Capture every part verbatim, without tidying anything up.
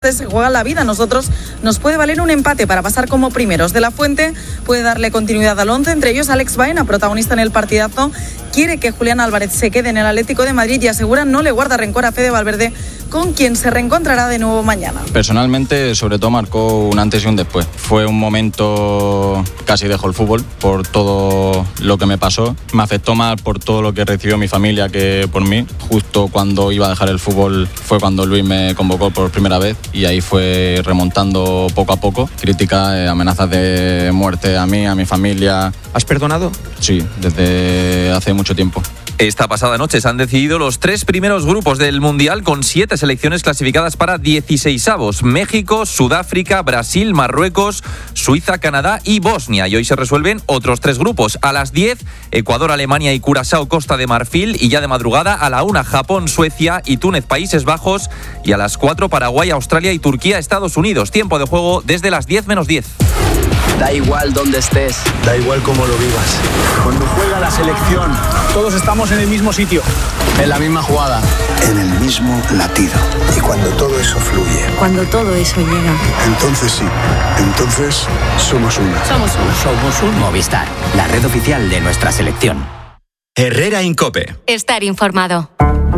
Albacete se juega la vida. Nosotros nos puede valer un empate para pasar como primeros. De la Fuente puede darle continuidad al once, entre ellos Alex Baena, protagonista en el partidazo. Quiere que Julián Álvarez se quede en el Atlético de Madrid y asegura no le guarda rencor a Fede Valverde, con quien se reencontrará de nuevo mañana. Personalmente, sobre todo, marcó un antes y un después. Fue un momento, casi dejo el fútbol por todo lo que me pasó. Me afectó más por todo lo que recibió mi familia que por mí. Justo cuando iba a dejar el fútbol fue cuando Luis me convocó por primera vez y ahí fue remontando poco a poco. Críticas, eh, amenazas de muerte a mí, a mi familia. ¿Has perdonado? Sí, desde hace mucho tiempo. Esta pasada noche se han decidido los tres primeros grupos del Mundial con siete selecciones clasificadas para dieciseisavos. México, Sudáfrica, Brasil, Marruecos, Suiza, Canadá y Bosnia. Y hoy se resuelven otros tres grupos. A las diez, Ecuador, Alemania y Curazao, Costa de Marfil. Y ya de madrugada a la una, Japón, Suecia y Túnez, Países Bajos. Y a las cuatro, Paraguay, Australia y Turquía, Estados Unidos. Tiempo de juego desde las diez menos diez. Da igual dónde estés, da igual cómo lo vivas. Cuando juega la selección, todos estamos en el mismo sitio, en la misma jugada, en el mismo latido. Y cuando todo eso fluye, cuando todo eso llega, entonces sí, entonces somos una. Somos uno. Somos un Movistar, la red oficial de nuestra selección. Herrera en COPE. Estar informado.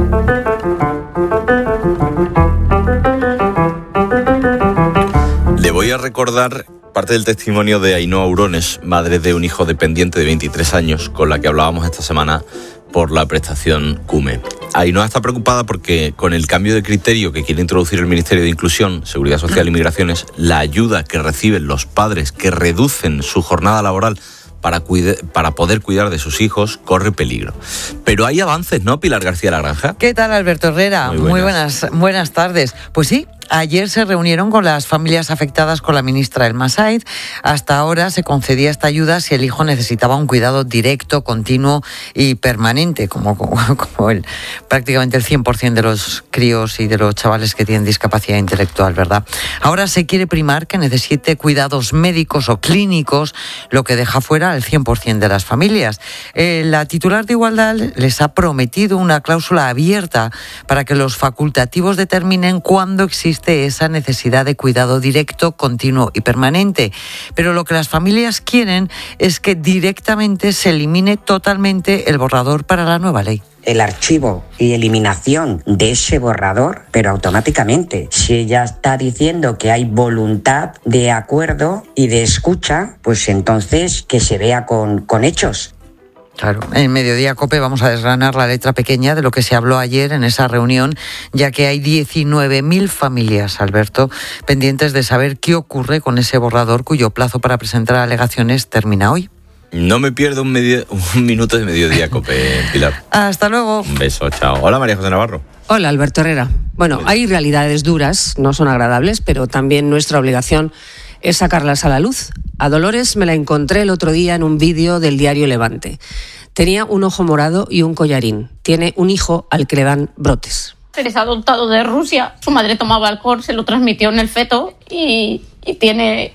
Le voy a recordar parte del testimonio de Ainhoa Urones, madre de un hijo dependiente de veintitrés años, con la que hablábamos esta semana por la prestación CUME. Ainhoa está preocupada porque con el cambio de criterio que quiere introducir el Ministerio de Inclusión, Seguridad Social y Migraciones, la ayuda que reciben los padres que reducen su jornada laboral para, cuide, para poder cuidar de sus hijos corre peligro. Pero hay avances, ¿no, Pilar García Lagranja? ¿Qué tal, Alberto Herrera? Muy buenas. Muy buenas, buenas tardes. Pues sí. Ayer se reunieron con las familias afectadas con la ministra Elma Said. Hasta ahora se concedía esta ayuda si el hijo necesitaba un cuidado directo, continuo y permanente, como, como, como el, prácticamente el cien por ciento de los críos y de los chavales que tienen discapacidad intelectual, ¿verdad? Ahora se quiere primar que necesite cuidados médicos o clínicos, lo que deja fuera al cien por ciento de las familias. Eh, la titular de Igualdad les ha prometido una cláusula abierta para que los facultativos determinen cuándo existe esa necesidad de cuidado directo, continuo y permanente. Pero lo que las familias quieren es que directamente se elimine totalmente el borrador para la nueva ley. El archivo y eliminación de ese borrador, pero automáticamente. Si ella está diciendo que hay voluntad de acuerdo y de escucha, pues entonces que se vea con, con hechos. Claro, en Mediodía COPE vamos a desgranar la letra pequeña de lo que se habló ayer en esa reunión, ya que hay diecinueve mil familias, Alberto, pendientes de saber qué ocurre con ese borrador cuyo plazo para presentar alegaciones termina hoy. No me pierdo un, medio, un minuto de Mediodía COPE, Pilar. Hasta luego. Un beso, chao. Hola, María José Navarro. Hola, Alberto Herrera. Bueno, hay realidades duras, no son agradables, pero también nuestra obligación es sacarlas a la luz. A Dolores me la encontré el otro día en un vídeo del diario Levante. Tenía un ojo morado y un collarín. Tiene un hijo al que le dan brotes. Es adoptado de Rusia. Su madre tomaba alcohol, se lo transmitió en el feto y, y tiene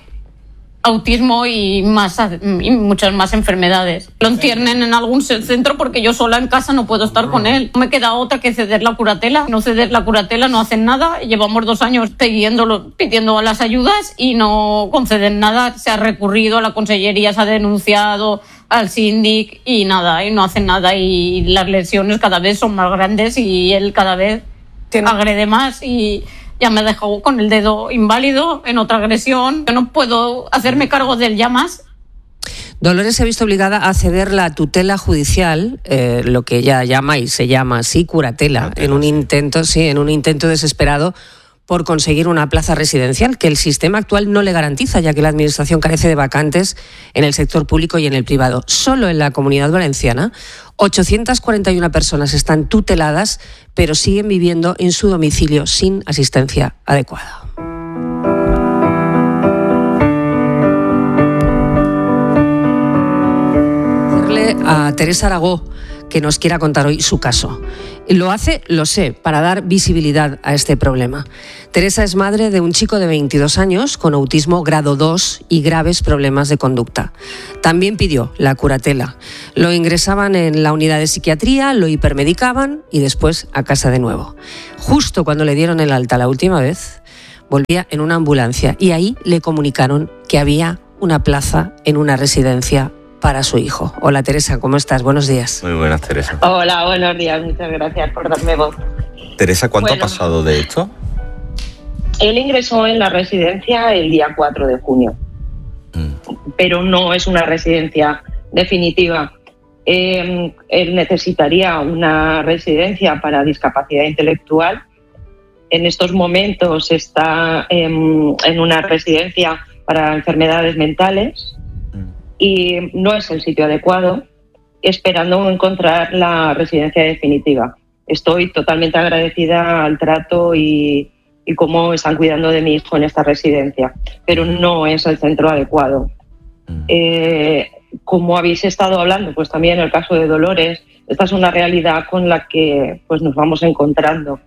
autismo y, más, y muchas más enfermedades. Lo entiernen en algún centro porque yo sola en casa no puedo estar con él. No me queda otra que ceder la curatela. No ceder la curatela, no hacen nada. Llevamos dos años pidiéndolo, pidiendo las ayudas y no conceden nada. Se ha recurrido a la consellería, se ha denunciado al síndic y nada, y no hacen nada. Y las lesiones cada vez son más grandes y él cada vez agrede más y ya me ha dejado con el dedo inválido en otra agresión. Yo no puedo hacerme cargo de él ya más. Dolores se ha visto obligada a ceder la tutela judicial, eh, lo que ella llama y se llama así curatela, en un intento, sí, en un intento desesperado por conseguir una plaza residencial que el sistema actual no le garantiza, ya que la administración carece de vacantes en el sector público y en el privado. Solo en la Comunidad Valenciana, ochocientas cuarenta y una personas están tuteladas, pero siguen viviendo en su domicilio sin asistencia adecuada. A Teresa Aragó, que nos quiera contar hoy su caso. Lo hace, lo sé, para dar visibilidad a este problema. Teresa es madre de un chico de veintidós años con autismo grado dos y graves problemas de conducta. También pidió la curatela. Lo ingresaban en la unidad de psiquiatría, lo hipermedicaban y después a casa de nuevo. Justo cuando le dieron el alta la última vez, volvía en una ambulancia y ahí le comunicaron que había una plaza en una residencia para su hijo. Hola Teresa, ¿cómo estás? Buenos días. Muy buenas, Teresa. Hola, buenos días, muchas gracias por darme voz. Teresa, ¿cuánto bueno, ha pasado de esto? Él ingresó en la residencia el día cuatro de junio, mm. pero no es una residencia definitiva. Eh, él necesitaría una residencia para discapacidad intelectual. En estos momentos está en, en una residencia para enfermedades mentales y no es el sitio adecuado, esperando encontrar la residencia definitiva. Estoy totalmente agradecida al trato y, y cómo están cuidando de mi hijo en esta residencia, pero no es el centro adecuado. Eh, como habéis estado hablando, pues también en el caso de Dolores, esta es una realidad con la que pues, nos vamos encontrando.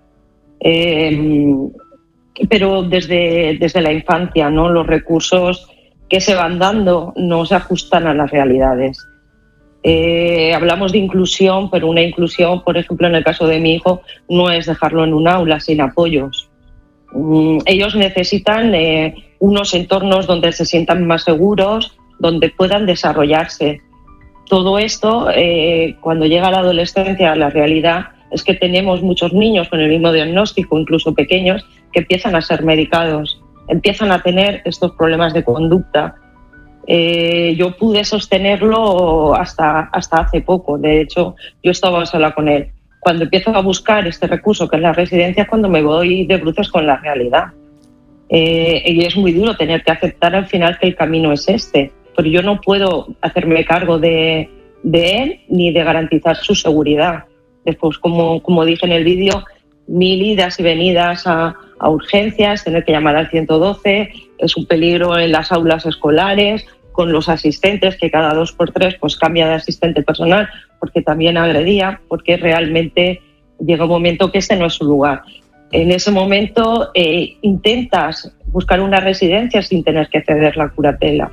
Eh, pero desde, desde la infancia, ¿no? Los recursos que se van dando no se ajustan a las realidades. Eh, hablamos de inclusión, pero una inclusión, por ejemplo, en el caso de mi hijo, no es dejarlo en un aula sin apoyos. Mm, ellos necesitan eh, unos entornos donde se sientan más seguros, donde puedan desarrollarse. Todo esto, eh, cuando llega la adolescencia, la realidad es que tenemos muchos niños con el mismo diagnóstico, incluso pequeños, que empiezan a ser medicados, empiezan a tener estos problemas de conducta. Eh, yo pude sostenerlo hasta, hasta hace poco. De hecho, yo estaba sola con él. Cuando empiezo a buscar este recurso, que es la residencia, es cuando me voy de bruces con la realidad. Eh, y es muy duro tener que aceptar al final que el camino es este. Pero yo no puedo hacerme cargo de, de él ni de garantizar su seguridad. Después, como, como dije en el vídeo, mil idas y venidas a, a urgencias, tener que llamar al ciento doce, es un peligro en las aulas escolares, con los asistentes, que cada dos por tres pues, cambia de asistente personal, porque también agredía, porque realmente llega un momento que este no es su lugar. En ese momento eh, intentas buscar una residencia sin tener que ceder la curatela.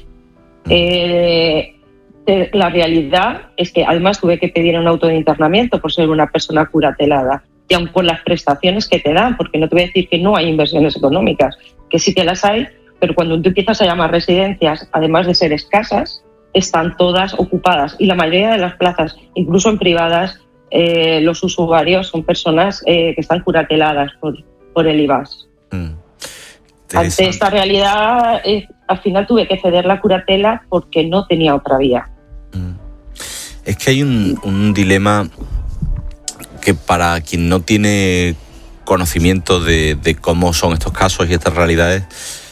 Eh, la realidad es que además tuve que pedir un auto de internamiento por ser una persona curatelada, y aun por las prestaciones que te dan, porque no te voy a decir que no hay inversiones económicas, que sí que las hay, pero cuando tú empiezas a llamar residencias, además de ser escasas, están todas ocupadas, y la mayoría de las plazas, incluso en privadas, eh, los usuarios son personas eh, que están curateladas por, por el I V A S. Mm. Ante esta realidad, eh, al final tuve que ceder la curatela porque no tenía otra vía. Es que hay un, un dilema que para quien no tiene conocimiento de, de cómo son estos casos y estas realidades,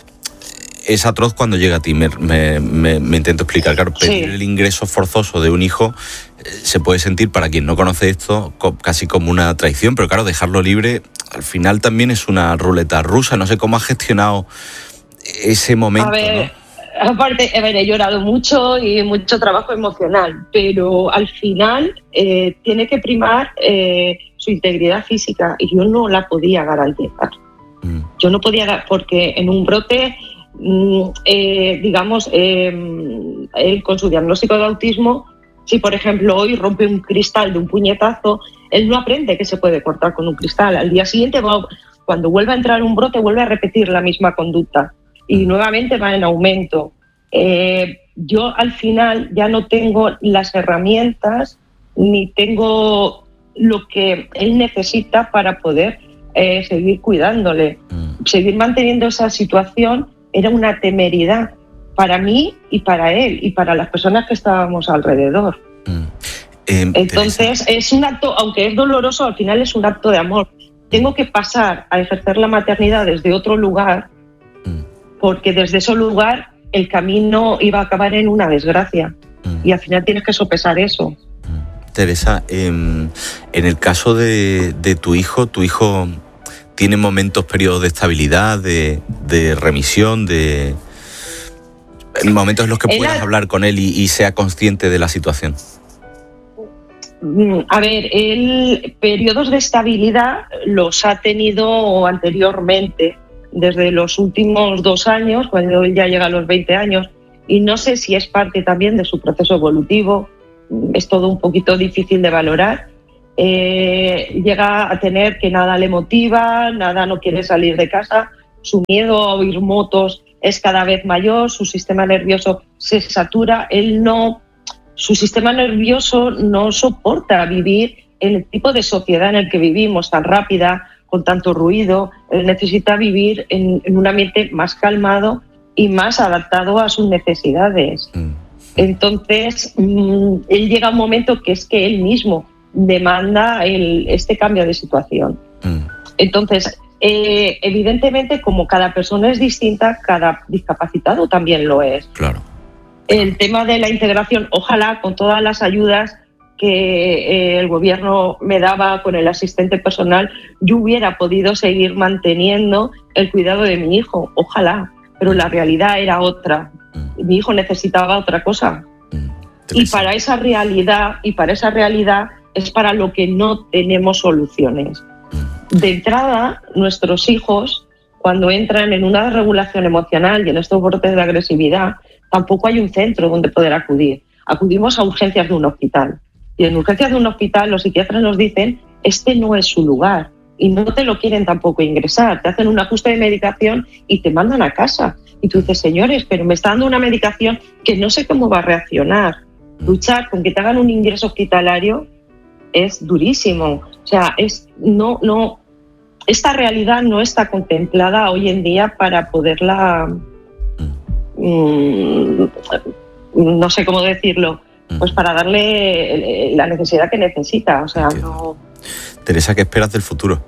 es atroz cuando llega a ti. Me, me, me, me intento explicar. Claro, pedir sí. el ingreso forzoso de un hijo eh, se puede sentir, para quien no conoce esto, co- casi como una traición, pero claro, dejarlo libre al final también es una ruleta rusa. No sé cómo has gestionado ese momento. A ver, ¿no? aparte, a ver, he llorado mucho y mucho trabajo emocional, pero al final eh, tiene que primar eh, su integridad física, y yo no la podía garantizar. Mm. Yo no podía, porque en un brote, mm, eh, digamos, eh, él con su diagnóstico de autismo, si por ejemplo hoy rompe un cristal de un puñetazo, él no aprende que se puede cortar con un cristal. Al día siguiente, va, cuando vuelve a entrar un brote, vuelve a repetir la misma conducta. Y nuevamente va en aumento. Eh, yo al final ya no tengo las herramientas ni tengo lo que él necesita para poder eh, seguir cuidándole. Mm. Seguir manteniendo esa situación era una temeridad para mí y para él y para las personas que estábamos alrededor. Mm. Eh, Entonces, Teresa. es un acto, aunque es doloroso, al final es un acto de amor. Tengo que pasar a ejercer la maternidad desde otro lugar, porque desde ese lugar el camino iba a acabar en una desgracia. Mm. Y al final tienes que sopesar eso. Mm. Teresa, eh, en el caso de, de tu hijo, tu hijo tiene momentos, periodos de estabilidad, de, de remisión, de momentos en los que puedas ha... hablar con él y, y sea consciente de la situación. A ver, él periodos de estabilidad los ha tenido anteriormente, desde los últimos dos años, cuando él ya llega a los veinte años, y no sé si es parte también de su proceso evolutivo, es todo un poquito difícil de valorar. Eh, llega a tener que nada le motiva, nada, no quiere salir de casa, su miedo a oír motos es cada vez mayor, su sistema nervioso se satura, él no, su sistema nervioso no soporta vivir en el tipo de sociedad en el que vivimos, tan rápida, con tanto ruido. Él necesita vivir en, en un ambiente más calmado y más adaptado a sus necesidades. Mm. Entonces, mmm, él llega a un momento que es que él mismo demanda el, este cambio de situación. Mm. Entonces, eh, evidentemente, como cada persona es distinta, cada discapacitado también lo es. Claro. El tema de la integración, ojalá con todas las ayudas que eh, el gobierno me daba con el asistente personal, yo hubiera podido seguir manteniendo el cuidado de mi hijo, ojalá, pero la realidad era otra. Mi hijo necesitaba otra cosa. Y para esa realidad, y para esa realidad es para lo que no tenemos soluciones. De entrada, nuestros hijos, cuando entran en una desregulación emocional y en estos brotes de agresividad, tampoco hay un centro donde poder acudir. Acudimos a urgencias de un hospital. Y en urgencias de un hospital los psiquiatras nos dicen, este no es su lugar. Y no te lo quieren tampoco ingresar. Te hacen un ajuste de medicación y te mandan a casa. Y tú dices, señores, pero me está dando una medicación que no sé cómo va a reaccionar. Luchar con que te hagan un ingreso hospitalario es durísimo. O sea, es, no, no, esta realidad no está contemplada hoy en día para poderla... Mmm, no sé cómo decirlo. Pues para darle la necesidad que necesita. O sea, no... Teresa, ¿qué esperas del futuro?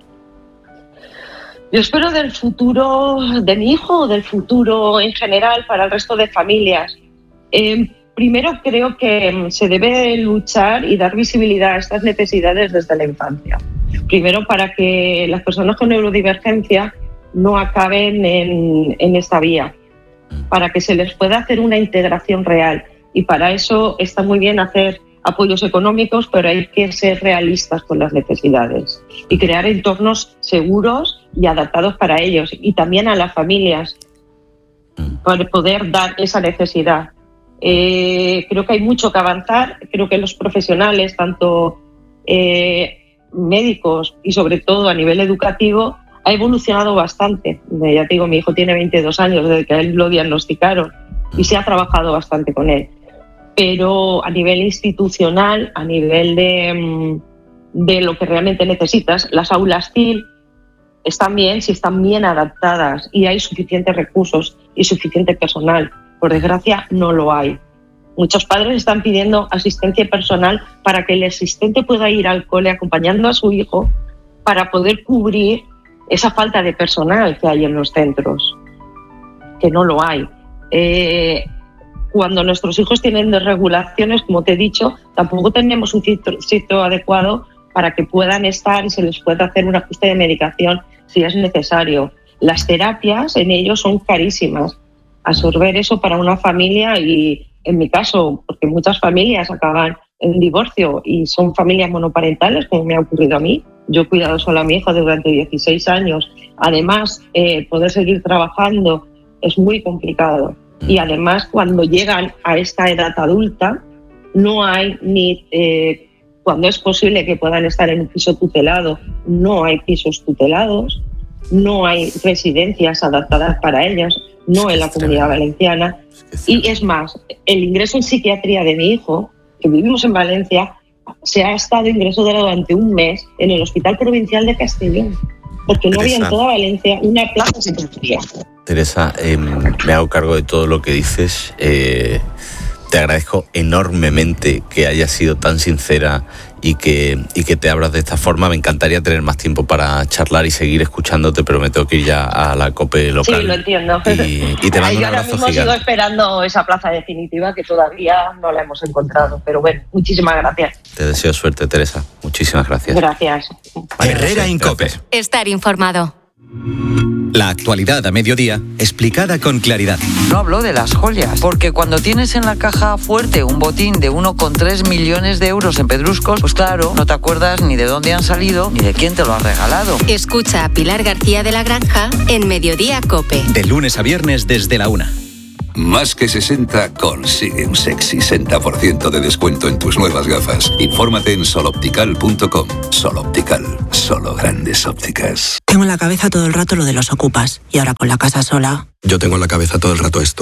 Yo espero del futuro de mi hijo, del futuro en general para el resto de familias. Eh, primero creo que se debe luchar y dar visibilidad a estas necesidades desde la infancia. Primero para que las personas con neurodivergencia no acaben en, en esta vía, para que se les pueda hacer una integración real. Y para eso está muy bien hacer apoyos económicos, pero hay que ser realistas con las necesidades y crear entornos seguros y adaptados para ellos y también a las familias para poder dar esa necesidad. Eh, creo que hay mucho que avanzar, creo que los profesionales, tanto eh, médicos y sobre todo a nivel educativo, ha evolucionado bastante. Ya te digo, mi hijo tiene veintidós años desde que a él lo diagnosticaron y se ha trabajado bastante con él. Pero a nivel institucional, a nivel de, de lo que realmente necesitas, las aulas T I L están bien si están bien adaptadas y hay suficientes recursos y suficiente personal. Por desgracia, no lo hay. Muchos padres están pidiendo asistencia personal para que el asistente pueda ir al cole acompañando a su hijo para poder cubrir esa falta de personal que hay en los centros, que no lo hay. Eh, Cuando nuestros hijos tienen desregulaciones, como te he dicho, tampoco tenemos un sitio adecuado para que puedan estar y se les pueda hacer un ajuste de medicación si es necesario. Las terapias en ellos son carísimas. Absorber eso para una familia y, en mi caso, porque muchas familias acaban en divorcio y son familias monoparentales, como me ha ocurrido a mí. Yo he cuidado solo a mi hija durante dieciséis años. Además, eh, poder seguir trabajando es muy complicado. Y además, cuando llegan a esta edad adulta, no hay ni, eh, cuando es posible que puedan estar en un piso tutelado, no hay pisos tutelados, no hay residencias adaptadas para ellas, no en la Comunidad Valenciana. Y es más, el ingreso en psiquiatría de mi hijo, que vivimos en Valencia, se ha estado ingresado durante un mes en el Hospital Provincial de Castellón, porque no había en toda Valencia una plaza de psiquiatría. Teresa, eh, me hago cargo de todo lo que dices. Eh, te agradezco enormemente que hayas sido tan sincera y que, y que te abras de esta forma. Me encantaría tener más tiempo para charlar y seguir escuchándote, pero me tengo que ir ya a la COPE local. Sí, lo entiendo. Y, y te mando un abrazo Yo ahora mismo gigante. sigo esperando esa plaza definitiva que todavía no la hemos encontrado. Pero bueno, muchísimas gracias. Te deseo suerte, Teresa. Muchísimas gracias. Gracias. Herrera Incope. Estar informado. La actualidad a mediodía, explicada con claridad. No hablo de las joyas, porque cuando tienes en la caja fuerte un botín de uno coma tres millones de euros en pedruscos, pues claro, no te acuerdas ni de dónde han salido ni de quién te lo ha regalado. Escucha a Pilar García de la Granja en Mediodía COPE. De lunes a viernes desde la una. Más que sesenta consigue un sexy sesenta por ciento de descuento en tus nuevas gafas. Infórmate en sol optical punto com. Sol Optical, solo grandes ópticas. Tengo en la cabeza todo el rato lo de los ocupas y ahora con la casa sola. Yo tengo en la cabeza todo el rato esto.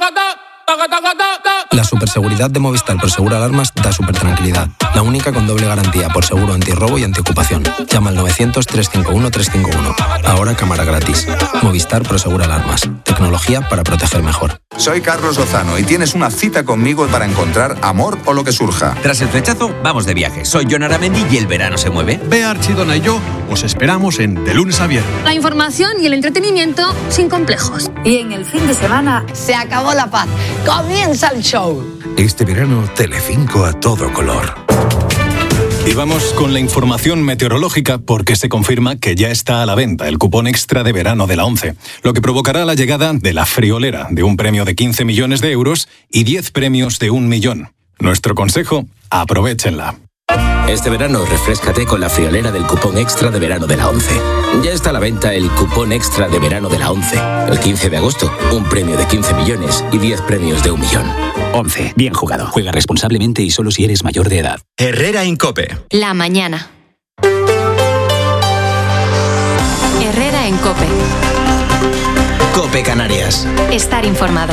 La superseguridad de Movistar Prosegur Alarmas da súper tranquilidad. La única con doble garantía por seguro antirrobo y antiocupación. Llama al novecientos, trescientos cincuenta y uno, trescientos cincuenta y uno. Ahora cámara gratis. Movistar Prosegur Alarmas. Tecnología para proteger mejor. Soy Carlos Lozano y tienes una cita conmigo para encontrar amor o lo que surja. Tras el flechazo, vamos de viaje. Soy Jon Aramendi y el verano se mueve. Bea Archidona y yo os esperamos en De Lunes a Viernes. La información y el entretenimiento sin complejos. Y en el fin de semana se acabó la paz. Comienza el show. Este verano, Telecinco a todo color. Y vamos con la información meteorológica porque se confirma que ya está a la venta el cupón extra de verano de la ONCE, lo que provocará la llegada de la friolera de un premio de quince millones de euros y diez premios de un millón. Nuestro consejo, aprovéchenla. Este verano refréscate con la friolera del cupón extra de verano de la ONCE. Ya está a la venta el cupón extra de verano de la ONCE. El quince de agosto, un premio de quince millones y diez premios de un millón. ONCE, bien jugado. Juega responsablemente y solo si eres mayor de edad. Herrera Incope. La mañana. Herrera en Cope. Cope Canarias. Estar informado.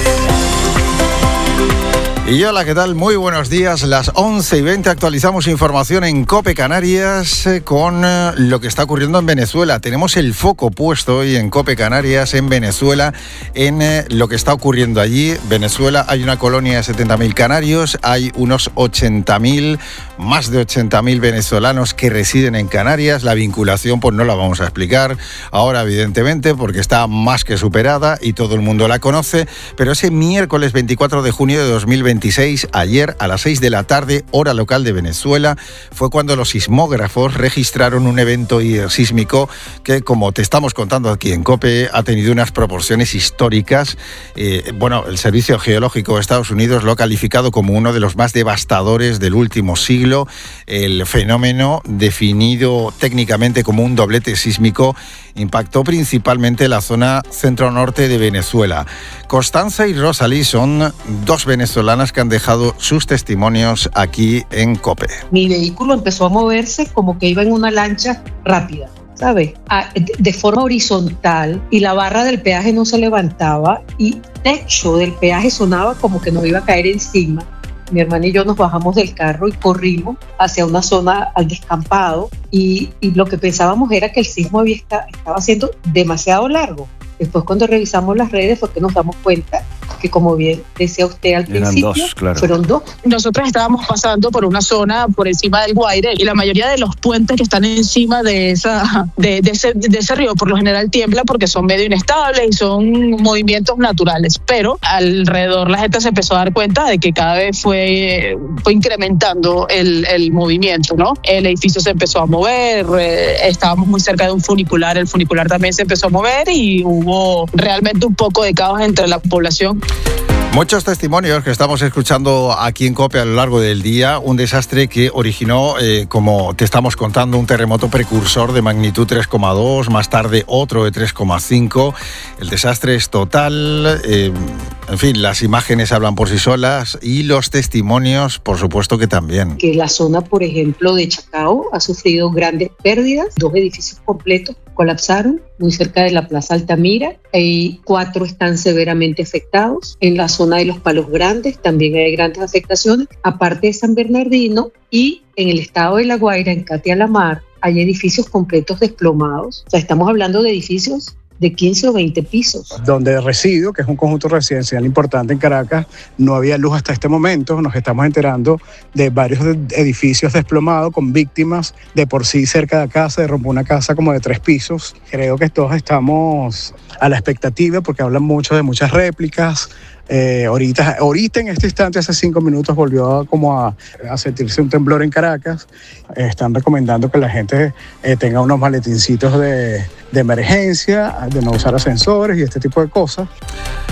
Y hola, ¿qué tal? Muy buenos días. Las once y veinte actualizamos información en COPE Canarias con lo que está ocurriendo en Venezuela. Tenemos el foco puesto hoy en COPE Canarias, en Venezuela, en lo que está ocurriendo allí. Venezuela, hay una colonia de setenta mil canarios, hay unos ochenta mil, más de ochenta mil venezolanos que residen en Canarias. La vinculación, pues no la vamos a explicar ahora, evidentemente, porque está más que superada y todo el mundo la conoce. Pero ese miércoles veinticuatro de junio de dos mil veintiséis, ayer a las seis de la tarde, hora local de Venezuela, fue cuando los sismógrafos registraron un evento sísmico que, como te estamos contando aquí en COPE, ha tenido unas proporciones históricas. Eh, bueno, el Servicio Geológico de Estados Unidos lo ha calificado como uno de los más devastadores del último siglo. El fenómeno, definido técnicamente como un doblete sísmico, impactó principalmente la zona centro-norte de Venezuela. Constanza y Rosalí son dos venezolanas que han dejado sus testimonios aquí en COPE. Mi vehículo empezó a moverse como que iba en una lancha rápida, ¿sabes? De forma horizontal, y la barra del peaje no se levantaba y el techo del peaje sonaba como que nos iba a caer encima. Mi hermana y yo nos bajamos del carro y corrimos hacia una zona al descampado y, y lo que pensábamos era que el sismo había está, estaba siendo demasiado largo. Después, cuando revisamos las redes, fue que nos damos cuenta que, como bien decía usted al Eran principio, dos, claro. fueron dos. Nosotros estábamos pasando por una zona por encima del Guaire y la mayoría de los puentes que están encima de esa de, de, ese, de ese río por lo general tiembla porque son medio inestables y son movimientos naturales, pero alrededor la gente se empezó a dar cuenta de que cada vez fue, fue incrementando el, el movimiento, ¿no? El edificio se empezó a mover, eh, estábamos muy cerca de un funicular, el funicular también se empezó a mover y hubo realmente un poco de caos entre la población. Muchos testimonios que estamos escuchando aquí en COPE a lo largo del día. Un desastre que originó, eh, como te estamos contando, un terremoto precursor de magnitud tres coma dos, más tarde otro de tres coma cinco. El desastre es total. Eh, en fin, las imágenes hablan por sí solas y los testimonios, por supuesto que también. Que la zona, por ejemplo, de Chacao ha sufrido grandes pérdidas. Dos edificios completos colapsaron muy cerca de la Plaza Altamira y cuatro están severamente afectados. En la zona de los Palos Grandes también hay grandes afectaciones, aparte de San Bernardino, y en el estado de La Guaira, en Catia-la-Mar, hay edificios completos desplomados. O sea, estamos hablando de edificios de quince o veinte pisos. Donde resido, que es un conjunto residencial importante en Caracas, no había luz hasta este momento. Nos estamos enterando de varios edificios desplomados con víctimas de por sí cerca de acá. Se rompió una casa como de tres pisos. Creo que todos estamos a la expectativa porque hablan mucho de muchas réplicas. Eh, ahorita, ahorita en este instante, hace cinco minutos, volvió a, como a, a sentirse un temblor en Caracas. Eh, están recomendando que la gente eh, tenga unos maletincitos de, de emergencia, de no usar ascensores y este tipo de cosas.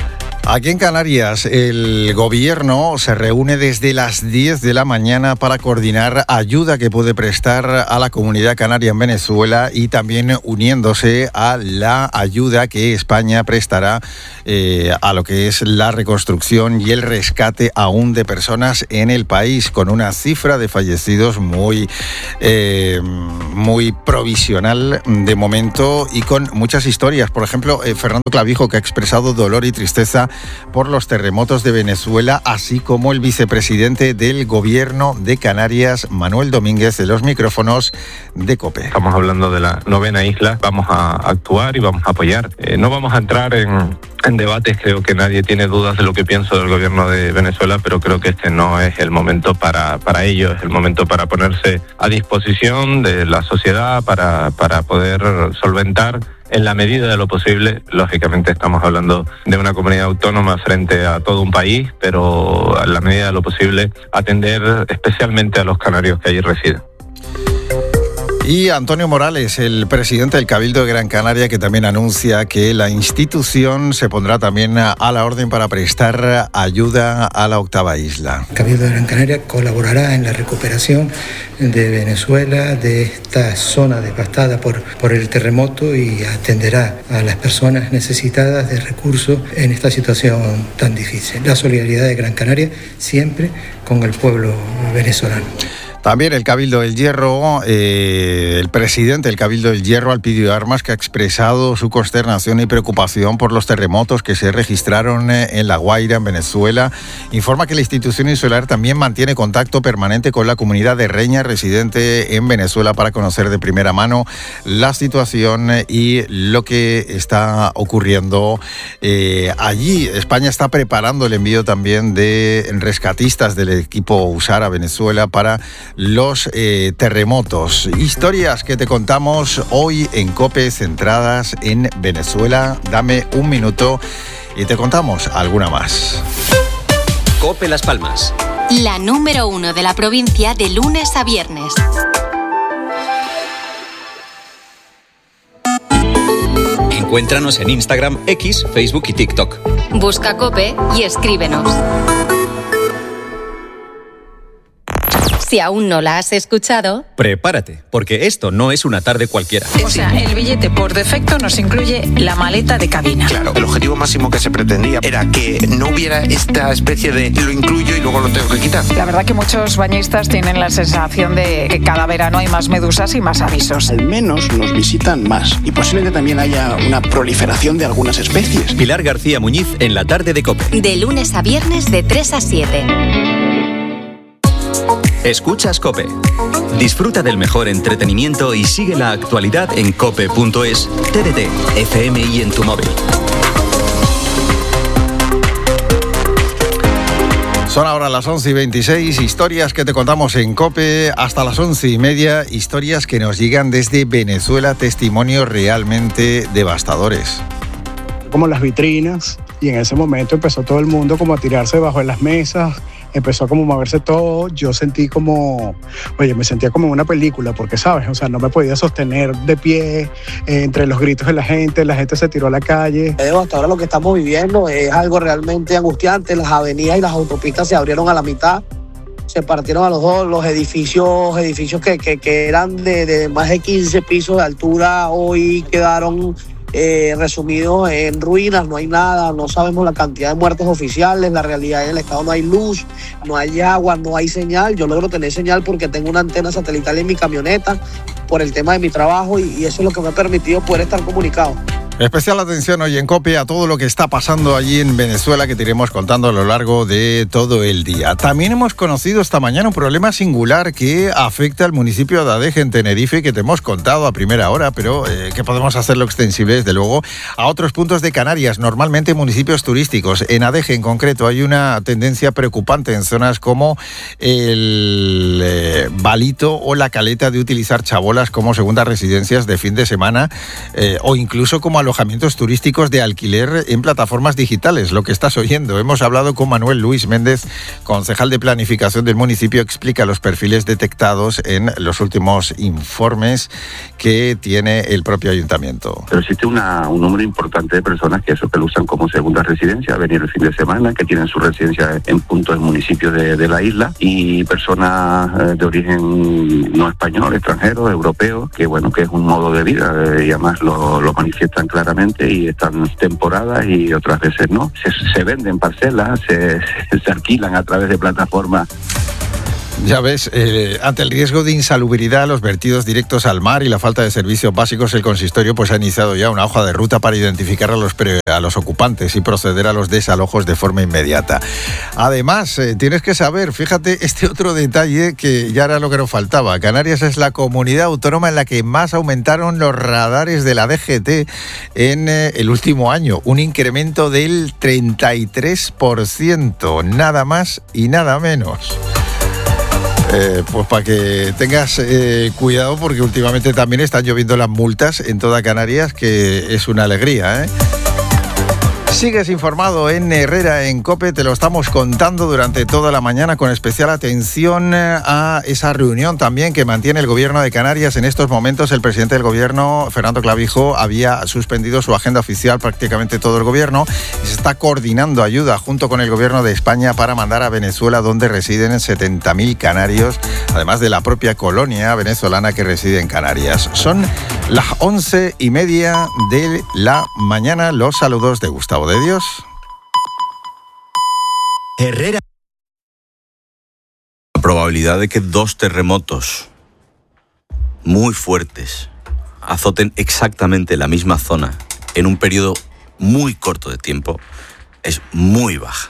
Aquí en Canarias, el gobierno se reúne desde las diez de la mañana para coordinar ayuda que puede prestar a la comunidad canaria en Venezuela y también uniéndose a la ayuda que España prestará eh, a lo que es la reconstrucción y el rescate aún de personas en el país, con una cifra de fallecidos muy, eh, muy provisional de momento y con muchas historias. Por ejemplo, eh, Fernando Clavijo, que ha expresado dolor y tristeza por los terremotos de Venezuela, así como el vicepresidente del Gobierno de Canarias, Manuel Domínguez, de los micrófonos de COPE. Estamos hablando de la novena isla, vamos a actuar y vamos a apoyar. Eh, no vamos a entrar en, en debates, creo que nadie tiene dudas de lo que pienso del Gobierno de Venezuela, pero creo que este no es el momento para, para ello, es el momento para ponerse a disposición de la sociedad, para, para poder solventar en la medida de lo posible. Lógicamente estamos hablando de una comunidad autónoma frente a todo un país, pero en la medida de lo posible atender especialmente a los canarios que allí residen. Y Antonio Morales, el presidente del Cabildo de Gran Canaria, que también anuncia que la institución se pondrá también a la orden para prestar ayuda a la octava isla. El Cabildo de Gran Canaria colaborará en la recuperación de Venezuela, de esta zona devastada por, por el terremoto, y atenderá a las personas necesitadas de recursos en esta situación tan difícil. La solidaridad de Gran Canaria siempre con el pueblo venezolano. También el Cabildo del Hierro, eh, el presidente del Cabildo del Hierro, Alpidio Armas, que ha expresado su consternación y preocupación por los terremotos que se registraron en La Guaira, en Venezuela, informa que la institución insular también mantiene contacto permanente con la comunidad de reña residente en Venezuela para conocer de primera mano la situación y lo que está ocurriendo eh, allí. España está preparando el envío también de rescatistas del equipo USAR a Venezuela para los eh, terremotos. Historias que te contamos hoy en COPE, centradas en Venezuela. Dame un minuto y te contamos alguna más. COPE Las Palmas. La número uno de la provincia de lunes a viernes. Encuéntranos en Instagram, X, Facebook y TikTok. Busca COPE y escríbenos. Si aún no la has escuchado, prepárate, porque esto no es una tarde cualquiera. O sea, el billete por defecto nos incluye la maleta de cabina. Claro, el objetivo máximo que se pretendía era que no hubiera esta especie de lo incluyo y luego lo tengo que quitar. La verdad que muchos bañistas tienen la sensación de que cada verano hay más medusas y más avisos. Al menos nos visitan más y posiblemente también haya una proliferación de algunas especies. Pilar García Muñiz en la tarde de COPE. De lunes a viernes de tres a siete. Escuchas COPE. Disfruta del mejor entretenimiento y sigue la actualidad en cope punto es, T D T, F M y en tu móvil. Son ahora las once y veintiséis, historias que te contamos en COPE hasta las once y media, historias que nos llegan desde Venezuela, testimonios realmente devastadores. Como las vitrinas, y en ese momento empezó todo el mundo como a tirarse debajo de las mesas, empezó a como moverse todo. Yo sentí como, oye, me sentía como en una película, porque, ¿sabes? O sea, no me podía sostener de pie eh, entre los gritos de la gente, la gente se tiró a la calle. Hasta ahora lo que estamos viviendo es algo realmente angustiante. Las avenidas y las autopistas se abrieron a la mitad, se partieron a los dos. Los edificios, edificios que, que, que eran de, de más de quince pisos de altura, hoy quedaron Eh, resumidos en ruinas. No hay nada, no sabemos la cantidad de muertos oficiales. La realidad en el estado no hay luz, no hay agua, no hay señal. Yo logro tener señal porque tengo una antena satelital en mi camioneta por el tema de mi trabajo, y, y eso es lo que me ha permitido poder estar comunicado. Especial atención hoy en COPE a todo lo que está pasando allí en Venezuela, que te iremos contando a lo largo de todo el día. También hemos conocido esta mañana un problema singular que afecta al municipio de Adeje, en Tenerife, que te hemos contado a primera hora, pero eh, que podemos hacerlo extensible, desde luego, a otros puntos de Canarias, normalmente municipios turísticos. En Adeje, en concreto, hay una tendencia preocupante en zonas como el eh, Balito o la Caleta de utilizar chabolas como segundas residencias de fin de semana, eh, o incluso como alojamientos turísticos de alquiler en plataformas digitales, lo que estás oyendo. Hemos hablado con Manuel Luis Méndez, concejal de planificación del municipio, explica los perfiles detectados en los últimos informes que tiene el propio ayuntamiento. Pero existe una, un número importante de personas que eso que lo usan como segunda residencia, venir el fin de semana, que tienen su residencia en puntos, en municipios de, de la isla, y personas de origen no español, extranjeros, europeos, que bueno, que es un modo de vida, eh, y además lo, lo manifiestan claramente, y están temporadas y otras veces no. Se, se venden parcelas, se, se alquilan a través de plataformas. Ya ves, eh, ante el riesgo de insalubridad, los vertidos directos al mar y la falta de servicios básicos, el consistorio pues ha iniciado ya una hoja de ruta para identificar a los, pre, a los ocupantes y proceder a los desalojos de forma inmediata. Además, eh, tienes que saber, fíjate, este otro detalle que ya era lo que nos faltaba. Canarias es la comunidad autónoma en la que más aumentaron los radares de la D G T en eh, el último año. Un incremento del treinta y tres por ciento, nada más y nada menos. Eh, pues para que tengas eh, cuidado, porque últimamente también están lloviendo las multas en toda Canarias, que es una alegría, ¿eh? Sigues informado en Herrera en COPE, te lo estamos contando durante toda la mañana, con especial atención a esa reunión también que mantiene el Gobierno de Canarias. En estos momentos el presidente del Gobierno, Fernando Clavijo, había suspendido su agenda oficial, prácticamente todo el Gobierno, y se está coordinando ayuda junto con el Gobierno de España para mandar a Venezuela, donde residen setenta mil canarios, además de la propia colonia venezolana que reside en Canarias. Son las once y media de la mañana. Los saludos de Gustavo de Dios. Herrera. La probabilidad de que dos terremotos muy fuertes azoten exactamente la misma zona en un periodo muy corto de tiempo es muy baja.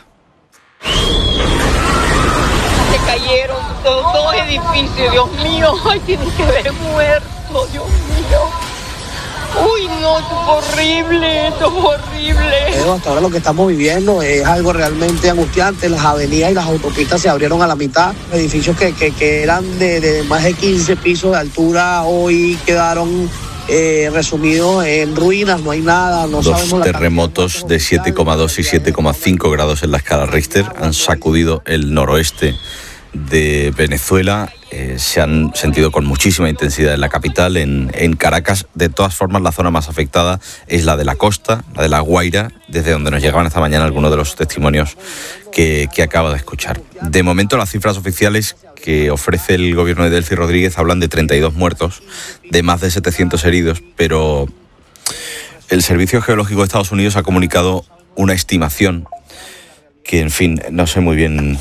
Se cayeron dos, dos edificios, Dios mío, ay, tienen que haber muerto, Dios mío. Uy, no, esto es horrible, esto es horrible. Pero hasta ahora lo que estamos viviendo es algo realmente angustiante. Las avenidas y las autopistas se abrieron a la mitad. Edificios que, que, que eran de, de más de quince pisos de altura hoy quedaron eh, resumidos en ruinas, no hay nada. No Dos sabemos la terremotos de siete coma dos y siete coma cinco grados en la escala Richter han sacudido el noroeste de Venezuela. Eh, se han sentido con muchísima intensidad en la capital, en, en Caracas. De todas formas, la zona más afectada es la de la costa, la de La Guaira, desde donde nos llegaban esta mañana algunos de los testimonios que, que acabo de escuchar. De momento, las cifras oficiales que ofrece el gobierno de Delcy Rodríguez hablan de treinta y dos muertos, de más de setecientos heridos, pero el Servicio Geológico de Estados Unidos ha comunicado una estimación que, en fin, no sé muy bien.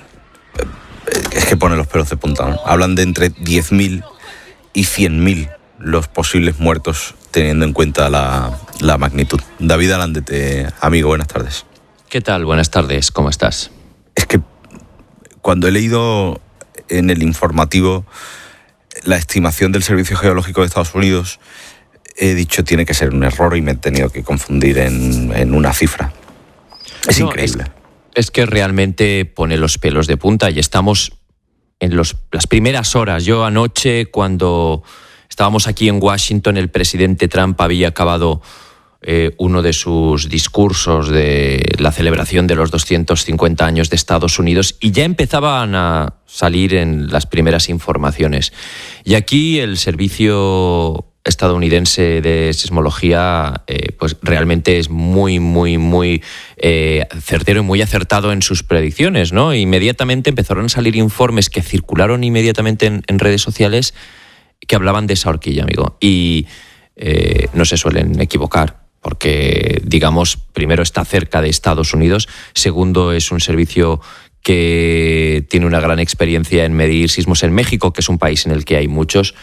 Es que pone los pelos de punta, ¿no? Hablan de entre diez mil y cien mil los posibles muertos, teniendo en cuenta la, la magnitud. David Alandete, amigo, buenas tardes. ¿Qué tal? Buenas tardes, ¿cómo estás? Es que cuando he leído en el informativo la estimación del Servicio Geológico de Estados Unidos, he dicho tiene que ser un error y me he tenido que confundir en, en una cifra. Es no, increíble. Es... Es que realmente pone los pelos de punta y estamos en los, las primeras horas. Yo anoche, cuando estábamos aquí en Washington, el presidente Trump había acabado eh, uno de sus discursos de la celebración de los doscientos cincuenta años de Estados Unidos y ya empezaban a salir en las primeras informaciones. Y aquí el servicio estadounidense de sismología eh, pues realmente es muy, muy, muy eh, certero y muy acertado en sus predicciones, ¿no? Inmediatamente empezaron a salir informes que circularon inmediatamente en, en redes sociales que hablaban de esa horquilla, amigo. Y eh, no se suelen equivocar, porque, digamos, primero está cerca de Estados Unidos, segundo es un servicio que tiene una gran experiencia en medir sismos en México, que es un país en el que hay muchos.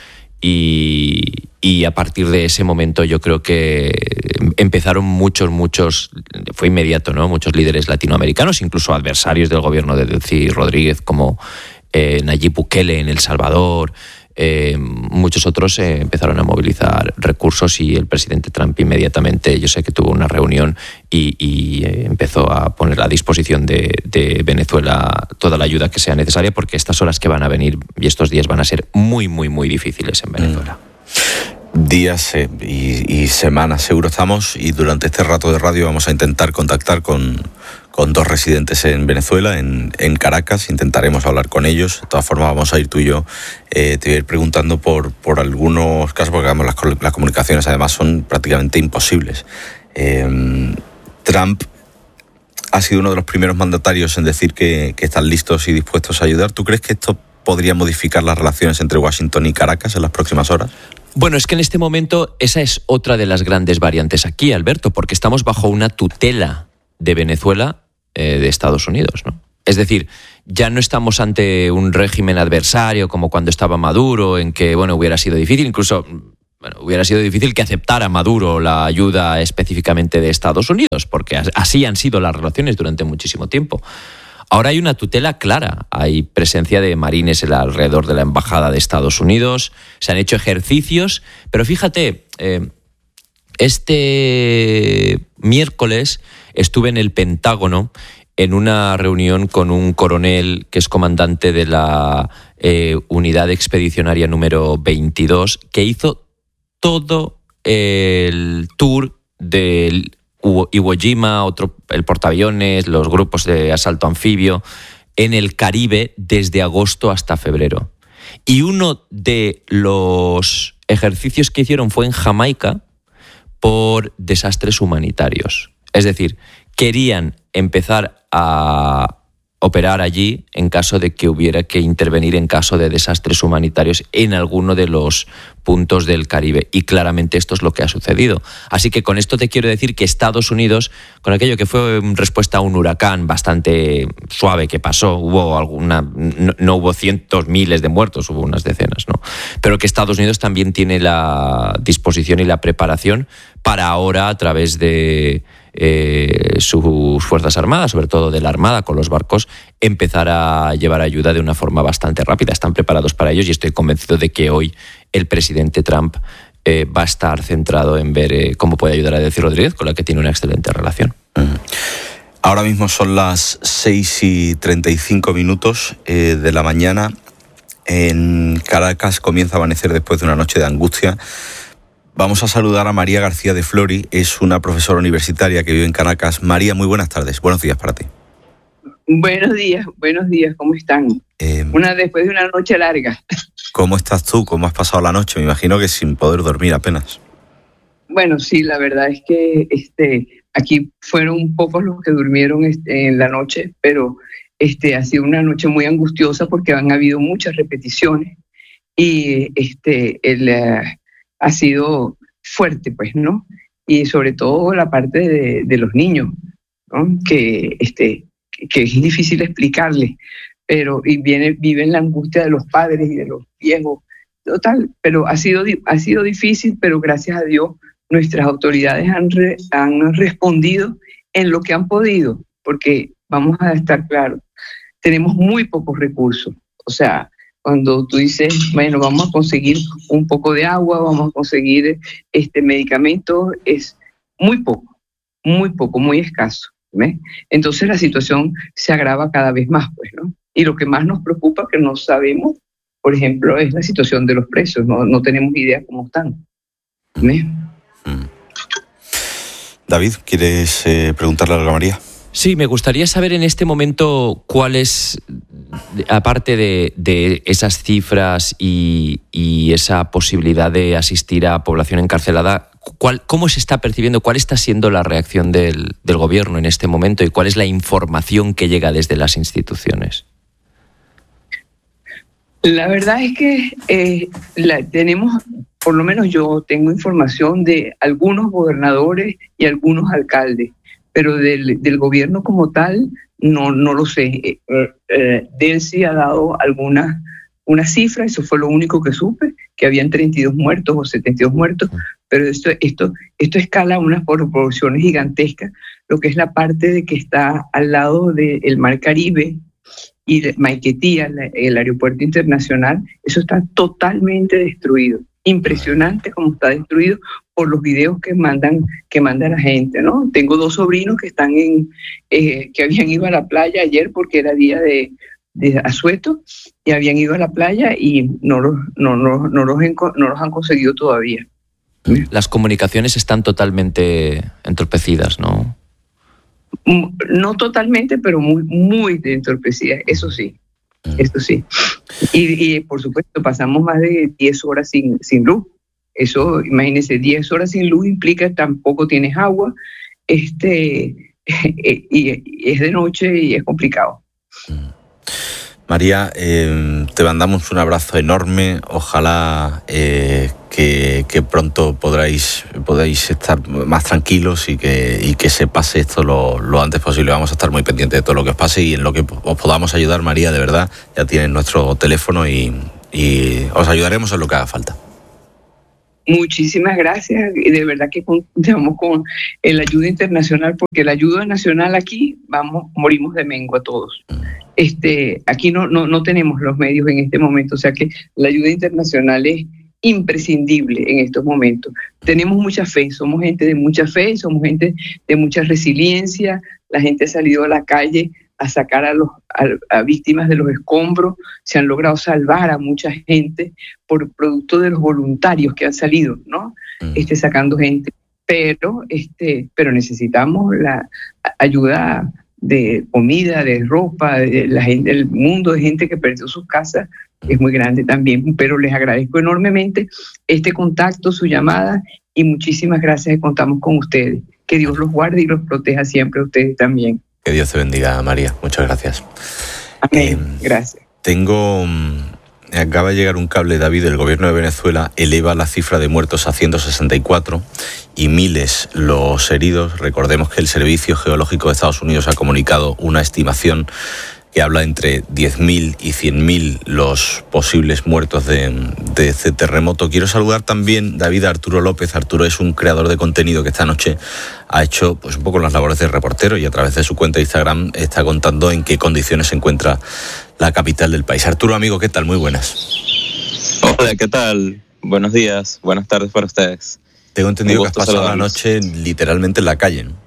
Y, y a partir de ese momento yo creo que empezaron muchos, muchos, fue inmediato, ¿no? Muchos líderes latinoamericanos, incluso adversarios del gobierno de Delcy Rodríguez, como eh, Nayib Bukele en El Salvador, eh, muchos otros eh, empezaron a movilizar recursos y el presidente Trump inmediatamente, yo sé que tuvo una reunión y, y eh, empezó a poner a disposición de, de Venezuela toda la ayuda que sea necesaria, porque estas horas que van a venir y estos días van a ser muy, muy, muy difíciles en Venezuela. días eh, y, y semanas seguro estamos, y durante este rato de radio vamos a intentar contactar con, con dos residentes en Venezuela, en, en Caracas. Intentaremos hablar con ellos. De todas formas vamos a ir tú y yo, eh, te voy a ir preguntando por, por algunos casos, porque digamos, las, las comunicaciones además son prácticamente imposibles. Eh, Trump ha sido uno de los primeros mandatarios en decir que, que están listos y dispuestos a ayudar. ¿Tú crees que esto podría modificar las relaciones entre Washington y Caracas en las próximas horas? Bueno, es que en este momento esa es otra de las grandes variantes aquí, Alberto, porque estamos bajo una tutela de Venezuela eh, de Estados Unidos, ¿no? Es decir, ya no estamos ante un régimen adversario como cuando estaba Maduro, en que, bueno, hubiera sido difícil, incluso... Bueno, hubiera sido difícil que aceptara Maduro la ayuda específicamente de Estados Unidos, porque así han sido las relaciones durante muchísimo tiempo. Ahora hay una tutela clara, hay presencia de marines alrededor de la embajada de Estados Unidos, se han hecho ejercicios, pero fíjate, eh, este miércoles estuve en el Pentágono en una reunión con un coronel que es comandante de la eh, unidad expedicionaria número veintidós, que hizo todo el tour del Iwo Jima, otro, el portaaviones, los grupos de asalto anfibio en el Caribe desde agosto hasta febrero. Y uno de los ejercicios que hicieron fue en Jamaica por desastres humanitarios. Es decir, querían empezar a operar allí en caso de que hubiera que intervenir en caso de desastres humanitarios en alguno de los puntos del Caribe. Y claramente esto es lo que ha sucedido. Así que con esto te quiero decir que Estados Unidos, con aquello que fue respuesta a un huracán bastante suave que pasó, hubo alguna, no, no hubo cientos, miles de muertos, hubo unas decenas, ¿no? Pero que Estados Unidos también tiene la disposición y la preparación para ahora, a través de Eh, sus Fuerzas Armadas, sobre todo de la Armada con los barcos, empezar a llevar ayuda de una forma bastante rápida. Están preparados para ellos y estoy convencido de que hoy el presidente Trump eh, va a estar centrado en ver eh, cómo puede ayudar a Delcy Rodríguez, con la que tiene una excelente relación. Uh-huh. Ahora mismo son las seis y treinta y cinco minutos eh, de la mañana. En Caracas comienza a amanecer después de una noche de angustia. Vamos a saludar a María García de Flori, es una profesora universitaria que vive en Caracas. María, muy buenas tardes, buenos días para ti. Buenos días, buenos días, ¿cómo están? Eh, una después de una noche larga. ¿Cómo estás tú? ¿Cómo has pasado la noche? Me imagino que sin poder dormir apenas. Bueno, sí, la verdad es que este, aquí fueron pocos los que durmieron este, en la noche, pero este, ha sido una noche muy angustiosa porque han habido muchas repeticiones y este, el... Uh, ha sido fuerte, pues, ¿no? Y sobre todo la parte de, de los niños, ¿no? Que, este, que es difícil explicarles, pero y viene, viven la angustia de los padres y de los viejos, total, pero ha sido, ha sido difícil, pero gracias a Dios nuestras autoridades han, re, han respondido en lo que han podido, porque vamos a estar claros, tenemos muy pocos recursos, o sea, cuando tú dices, bueno, vamos a conseguir un poco de agua, vamos a conseguir este medicamento, es muy poco, muy poco, muy escaso, ¿ves? Entonces la situación se agrava cada vez más, pues, ¿no? Y lo que más nos preocupa, que no sabemos, por ejemplo, es la situación de los precios, no, no tenemos idea cómo están, ¿ves? David, ¿quieres eh, preguntarle algo a María? Sí, me gustaría saber en este momento cuál es, aparte de, de esas cifras y, y esa posibilidad de asistir a población encarcelada, cuál, cómo se está percibiendo, cuál está siendo la reacción del, del gobierno en este momento y cuál es la información que llega desde las instituciones. La verdad es que eh, la, tenemos, por lo menos yo tengo información de algunos gobernadores y algunos alcaldes, pero del, del gobierno como tal no, no lo sé. Eh, eh, Delcy ha dado alguna una cifra, eso fue lo único que supe, que habían treinta y dos muertos o setenta y dos muertos, pero esto, esto, esto escala a unas proporciones gigantescas, lo que es la parte de que está al lado del Mar Caribe y de Maiquetía, el aeropuerto internacional, eso está totalmente destruido. Impresionante como está destruido por los videos que mandan que manda la gente, ¿no? Tengo dos sobrinos que están en eh, que habían ido a la playa ayer porque era día de, de asueto y habían ido a la playa y no los no, no, no los no los han conseguido todavía. las comunicaciones están totalmente entorpecidas, ¿no? No totalmente, pero muy, muy entorpecidas, eso sí, eso sí. Y, y por supuesto pasamos más de diez horas sin, sin luz. Eso, imagínense, diez horas sin luz implica tampoco tienes agua, este, y es de noche y es complicado. María, eh, te mandamos un abrazo enorme. Ojalá eh, que, que pronto podráis, podáis estar más tranquilos y que, y que se pase esto lo, lo antes posible. Vamos a estar muy pendientes de todo lo que os pase y en lo que os podamos ayudar, María, de verdad, ya tienen nuestro teléfono y, y os ayudaremos en lo que haga falta. Muchísimas gracias y de verdad que contamos con la ayuda internacional, porque la ayuda nacional aquí vamos morimos de mengua todos. Este, aquí no, no, no tenemos los medios en este momento, o sea que la ayuda internacional es imprescindible en estos momentos. Tenemos mucha fe, somos gente de mucha fe, somos gente de mucha resiliencia, la gente ha salido a la calle a sacar a, los, a, a víctimas de los escombros, se han logrado salvar a mucha gente por producto de los voluntarios que han salido, ¿no? Mm. Este, sacando gente, pero, este, pero necesitamos la ayuda de comida, de ropa, de la gente, el mundo de gente que perdió sus casas es muy grande también, pero les agradezco enormemente este contacto, su llamada, y muchísimas gracias, contamos con ustedes. Que Dios los guarde y los proteja siempre a ustedes también. Que Dios te bendiga, María. Muchas gracias. Amén. Eh, gracias. Tengo... Acaba de llegar un cable, David. El gobierno de Venezuela eleva la cifra de muertos a ciento sesenta y cuatro y miles los heridos. Recordemos que el Servicio Geológico de Estados Unidos ha comunicado una estimación que habla entre diez mil y cien mil los posibles muertos de, de este terremoto. Quiero saludar también, David, a Arturo López. Arturo es un creador de contenido que esta noche ha hecho pues un poco las labores de reportero y a través de su cuenta de Instagram está contando en qué condiciones se encuentra la capital del país. Arturo, amigo, ¿qué tal? Muy buenas. Hola, ¿qué tal? Buenos días, buenas tardes para ustedes. Tengo entendido que has pasado la noche literalmente en la calle, ¿no?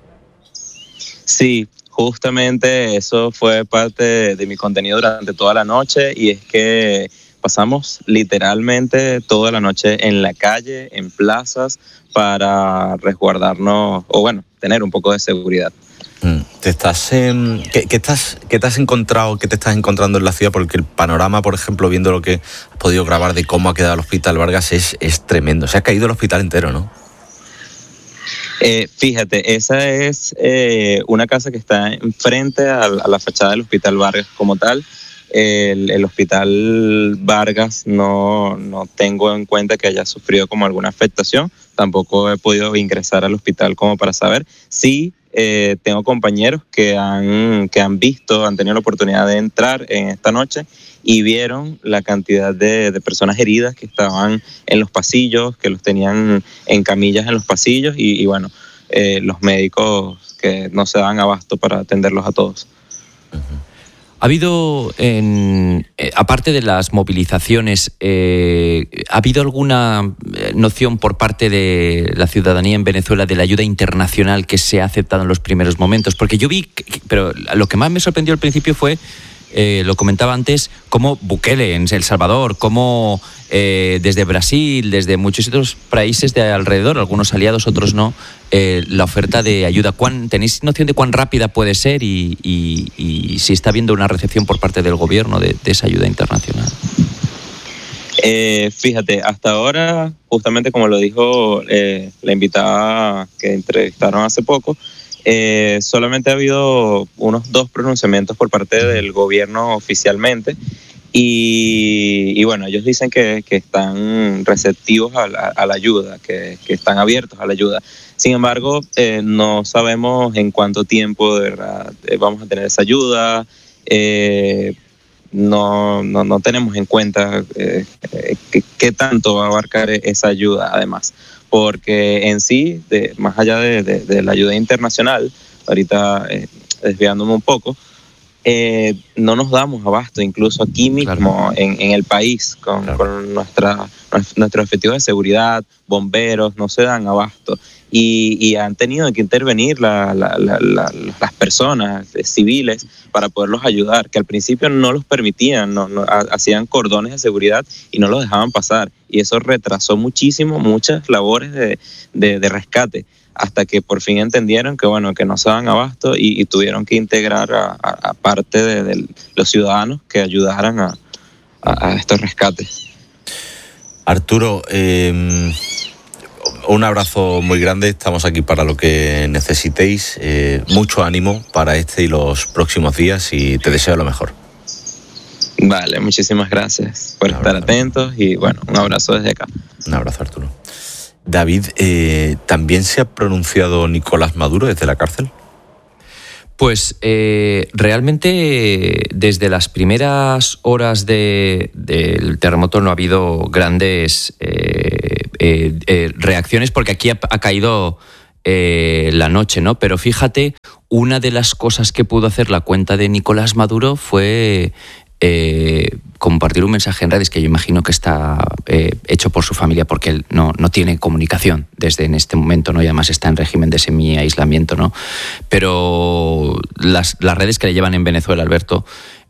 Sí, justamente eso fue parte de mi contenido durante toda la noche, y es que pasamos literalmente toda la noche en la calle, en plazas, para resguardarnos, o bueno, tener un poco de seguridad. ¿Te estás, eh, ¿qué, qué, estás, ¿Qué te has encontrado, qué te estás encontrando en la ciudad? Porque el panorama, por ejemplo, viendo lo que has podido grabar de cómo ha quedado el Hospital Vargas, es, es tremendo. Se ha caído el hospital entero, ¿no? Eh, fíjate, esa es eh, una casa que está enfrente a, a la fachada del Hospital Vargas como tal. El, el Hospital Vargas no, no tengo en cuenta que haya sufrido como alguna afectación. Tampoco he podido ingresar al hospital como para saber. Sí, eh, tengo compañeros que han, que han visto, han tenido la oportunidad de entrar en esta noche y vieron la cantidad de, de personas heridas que estaban en los pasillos, que los tenían en camillas en los pasillos y, y bueno, eh, los médicos que no se dan abasto para atenderlos a todos. ¿Ha habido, en, eh, aparte de las movilizaciones, eh, ¿ha habido alguna noción por parte de la ciudadanía en Venezuela de la ayuda internacional que se ha aceptado en los primeros momentos? Porque yo vi, que, pero lo que más me sorprendió al principio fue, eh, lo comentaba antes, cómo Bukele en El Salvador, cómo eh, desde Brasil, desde muchos otros países de alrededor, algunos aliados, otros no, eh, la oferta de ayuda. ¿Cuán, ¿Tenéis noción de cuán rápida puede ser y, y, y si está habiendo una recepción por parte del gobierno de, de esa ayuda internacional? Eh, fíjate, hasta ahora, justamente como lo dijo eh, la invitada que entrevistaron hace poco, eh, solamente ha habido unos dos pronunciamientos por parte del gobierno oficialmente. Y, y bueno, ellos dicen que, que están receptivos a la, a la ayuda, que, que están abiertos a la ayuda. Sin embargo, eh, no sabemos en cuánto tiempo de verdad vamos a tener esa ayuda. Eh, no, no, no tenemos en cuenta eh, qué, qué tanto va a abarcar esa ayuda, además. Porque en sí, de, más allá de, de, de la ayuda internacional, ahorita eh, desviándome un poco, eh, no nos damos abasto, incluso aquí mismo, claro. en, en el país, con, claro. con nuestra, nuestros efectivos de seguridad, bomberos, no se dan abasto. Y, y han tenido que intervenir la, la, la, la, las personas civiles para poderlos ayudar, que al principio no los permitían, no, no, hacían cordones de seguridad y no los dejaban pasar. Y eso retrasó muchísimo muchas labores de, de, de rescate, hasta que por fin entendieron que bueno que no se daban abasto y, y tuvieron que integrar a, a, a parte de, de los ciudadanos que ayudaran a, a, a estos rescates. Arturo, eh, un abrazo muy grande, estamos aquí para lo que necesitéis, eh, mucho ánimo para este y los próximos días y te deseo lo mejor. Vale, muchísimas gracias por estar atentos y bueno, un abrazo desde acá. Un abrazo, Arturo. David, eh, ¿también se ha pronunciado Nicolás Maduro desde la cárcel? Pues eh, realmente desde las primeras horas de, del terremoto no ha habido grandes eh, eh, eh, reacciones porque aquí ha, ha caído eh, la noche, ¿no? Pero fíjate, una de las cosas que pudo hacer la cuenta de Nicolás Maduro fue eh, compartir un mensaje en redes que yo imagino que está eh, hecho por su familia porque él no, no tiene comunicación desde en este momento, ¿no? Y además está en régimen de semi-aislamiento, ¿no? Pero las, las redes que le llevan en Venezuela, Alberto,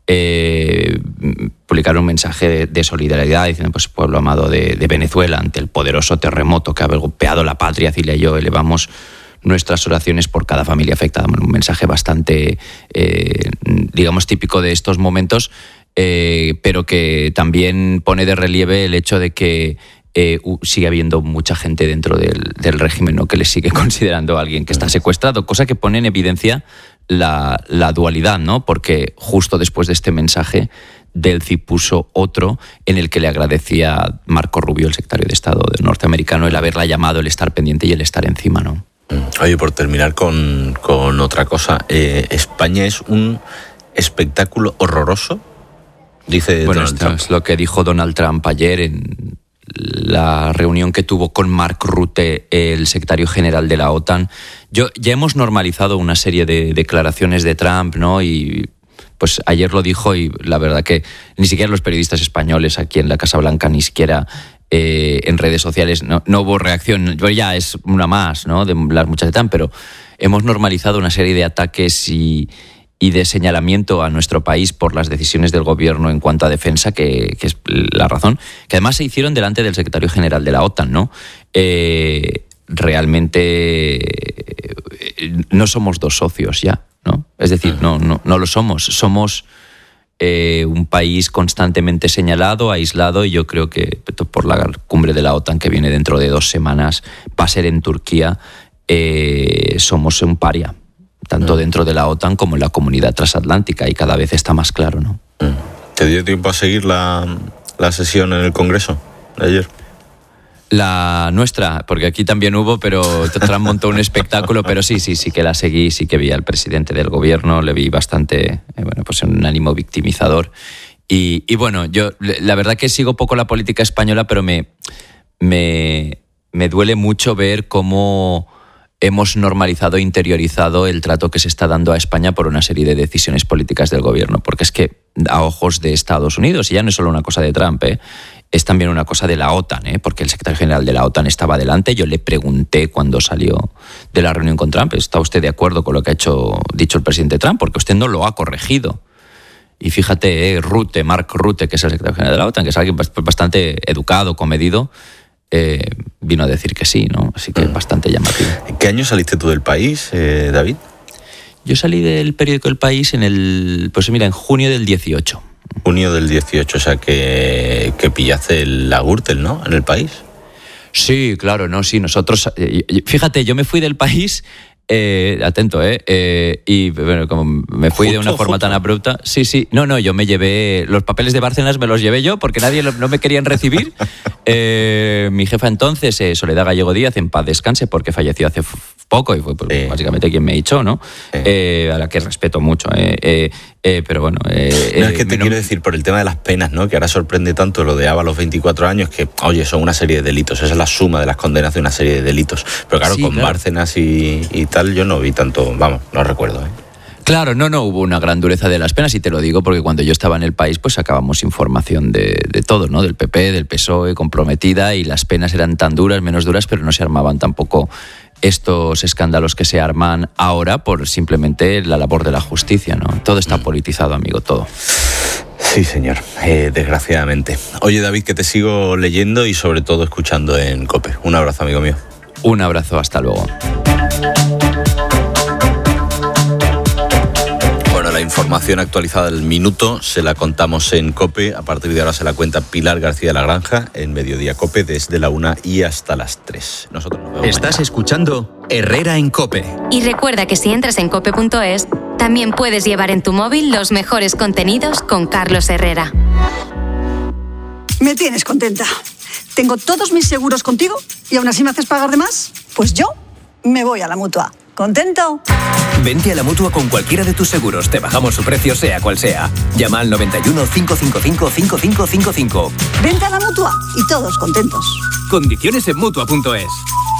eh, publicaron un mensaje de, de solidaridad diciendo, pues pueblo amado de, de Venezuela, ante el poderoso terremoto que ha golpeado la patria, Cilia y yo elevamos nuestras oraciones por cada familia afectada. Un mensaje bastante, eh, digamos, típico de estos momentos, Eh, pero que también pone de relieve el hecho de que eh, sigue habiendo mucha gente dentro del, del régimen, ¿no? Que le sigue considerando a alguien que está secuestrado, cosa que pone en evidencia la, la dualidad, ¿no? Porque justo después de este mensaje, Delcy puso otro en el que le agradecía a Marco Rubio, el secretario de Estado norteamericano, el haberla llamado, el estar pendiente y el estar encima, ¿no? Oye, por terminar con, con otra cosa, eh, ¿España es un espectáculo horroroso? Dice bueno, Donald esto Trump. Es lo que dijo Donald Trump ayer en la reunión que tuvo con Mark Rutte, el secretario general de la OTAN. Yo, ya hemos normalizado una serie de declaraciones de Trump, ¿no? Y pues ayer lo dijo y la verdad que ni siquiera los periodistas españoles aquí en la Casa Blanca, ni siquiera eh, en redes sociales, no, no hubo reacción. Ya es una más, ¿no? De las muchas de Trump, pero hemos normalizado una serie de ataques y y de señalamiento a nuestro país por las decisiones del gobierno en cuanto a defensa, que, que es la razón, que además se hicieron delante del secretario general de la OTAN, ¿no? Eh, realmente eh, no somos dos socios ya, ¿no? Es decir, no, no, no lo somos. Somos eh, un país constantemente señalado, aislado, y yo creo que por la cumbre de la OTAN que viene dentro de dos semanas, va a ser en Turquía, eh, somos un paria, tanto dentro de la OTAN como en la comunidad transatlántica, y cada vez está más claro, ¿no? ¿Te dio tiempo a seguir la, la sesión en el Congreso de ayer? La nuestra, porque aquí también hubo, pero Trump montó un espectáculo, pero sí, sí, sí que la seguí, sí que vi al presidente del gobierno, le vi bastante, eh, bueno, pues en un ánimo victimizador. Y, y bueno, yo la verdad que sigo poco la política española, pero me, me, me duele mucho ver cómo hemos normalizado e interiorizado el trato que se está dando a España por una serie de decisiones políticas del gobierno, porque es que a ojos de Estados Unidos, y ya no es solo una cosa de Trump, ¿eh? Es también una cosa de la OTAN, ¿eh? Porque el secretario general de la OTAN estaba delante. Yo le pregunté cuando salió de la reunión con Trump, ¿está usted de acuerdo con lo que ha hecho, dicho el presidente Trump? Porque usted no lo ha corregido. Y fíjate, eh, Rutte, Mark Rutte, que es el secretario general de la OTAN, que es alguien bastante educado, comedido, Eh, vino a decir que sí, ¿no? Así que mm. bastante llamativo. ¿En qué año saliste tú del país, eh, David? Yo salí del periódico El País en el, pues mira, en junio del dieciocho. Junio del dieciocho, o sea que, que pillaste la Gürtel, ¿no? En El País. Sí, claro, no, sí, nosotros, eh, fíjate, yo me fui del país, eh, atento, eh, eh, y bueno, como me fui justo, de una forma justo. tan abrupta, sí, sí, no, no, yo me llevé, los papeles de Bárcenas me los llevé yo porque nadie lo, no me querían recibir. Eh, mi jefa entonces, eh, Soledad Gallego Díaz, en paz descanse porque falleció hace f- poco y fue pues, sí. básicamente quien me echó, ¿no? Sí. Eh, a la que respeto mucho, eh, eh, eh, pero bueno. Eh, no, es que te no... quiero decir por el tema de las penas, ¿no? Que ahora sorprende tanto lo de Ava a los veinticuatro años, que, oye, son una serie de delitos, esa es la suma de las condenas de una serie de delitos. Pero claro, sí, con claro. Bárcenas y, y tal, yo no vi tanto, vamos, no recuerdo, ¿eh? Claro, no, no hubo una gran dureza de las penas, y te lo digo porque cuando yo estaba en el país pues sacábamos información de, de todo, ¿no? Del P P, del P S O E, comprometida, y las penas eran tan duras, menos duras, pero no se armaban tampoco estos escándalos que se arman ahora por simplemente la labor de la justicia, ¿no? Todo está politizado, amigo, todo. Sí, señor, eh, desgraciadamente. Oye, David, que te sigo leyendo y sobre todo escuchando en COPE. Un abrazo, amigo mío. Un abrazo, hasta luego. Bueno, la información actualizada del minuto se la contamos en COPE. A partir de ahora se la cuenta Pilar García de la Granja en Mediodía COPE desde la una y hasta las tres. Nosotros nos vemos Estás mañana. escuchando Herrera en COPE. Y recuerda que si entras en cope punto es, también puedes llevar en tu móvil los mejores contenidos con Carlos Herrera. Me tienes contenta. Tengo todos mis seguros contigo y aún así me haces pagar de más. Pues yo me voy a la Mutua. ¿Contento? Vente a la Mutua con cualquiera de tus seguros. Te bajamos su precio sea cual sea. Llama al noventa y uno, cinco cinco cinco, cinco cinco cinco cinco. Vente a la Mutua y todos contentos. Condiciones en Mutua punto es.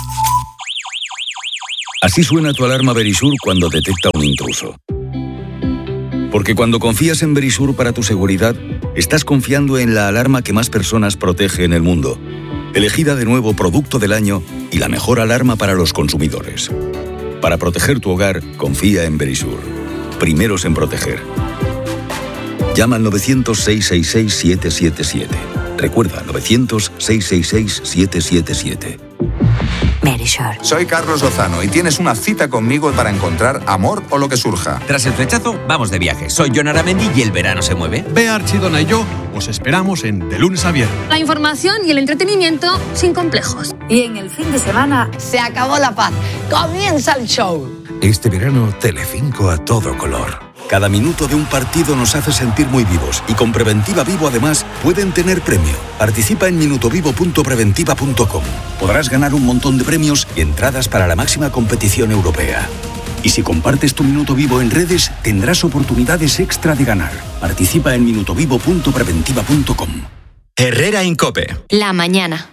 Así suena tu alarma Verisur cuando detecta un intruso. Porque cuando confías en Verisur para tu seguridad, estás confiando en la alarma que más personas protege en el mundo. Elegida de nuevo Producto del Año y la mejor alarma para los consumidores. Para proteger tu hogar, confía en Verisur. Primeros en proteger. Llama al novecientos, seiscientos sesenta y seis, siete siete siete. Recuerda, novecientos, seiscientos sesenta y seis, siete siete siete. Verisur. Soy Carlos Lozano y tienes una cita conmigo para encontrar amor o lo que surja. Tras el flechazo, vamos de viaje. Soy Jon Aramendi y el verano se mueve. Bea Archidona y yo os esperamos en De Lunes a Viernes. La información y el entretenimiento sin complejos. Y en el fin de semana se acabó la paz. Comienza el show. Este verano, Telecinco a todo color. Cada minuto de un partido nos hace sentir muy vivos y con Preventiva Vivo además pueden tener premio. Participa en minutovivo punto preventiva punto com. Podrás ganar un montón de premios y entradas para la máxima competición europea. Y si compartes tu Minuto Vivo en redes, tendrás oportunidades extra de ganar. Participa en minutovivo punto preventiva punto com. Herrera en COPE. La mañana.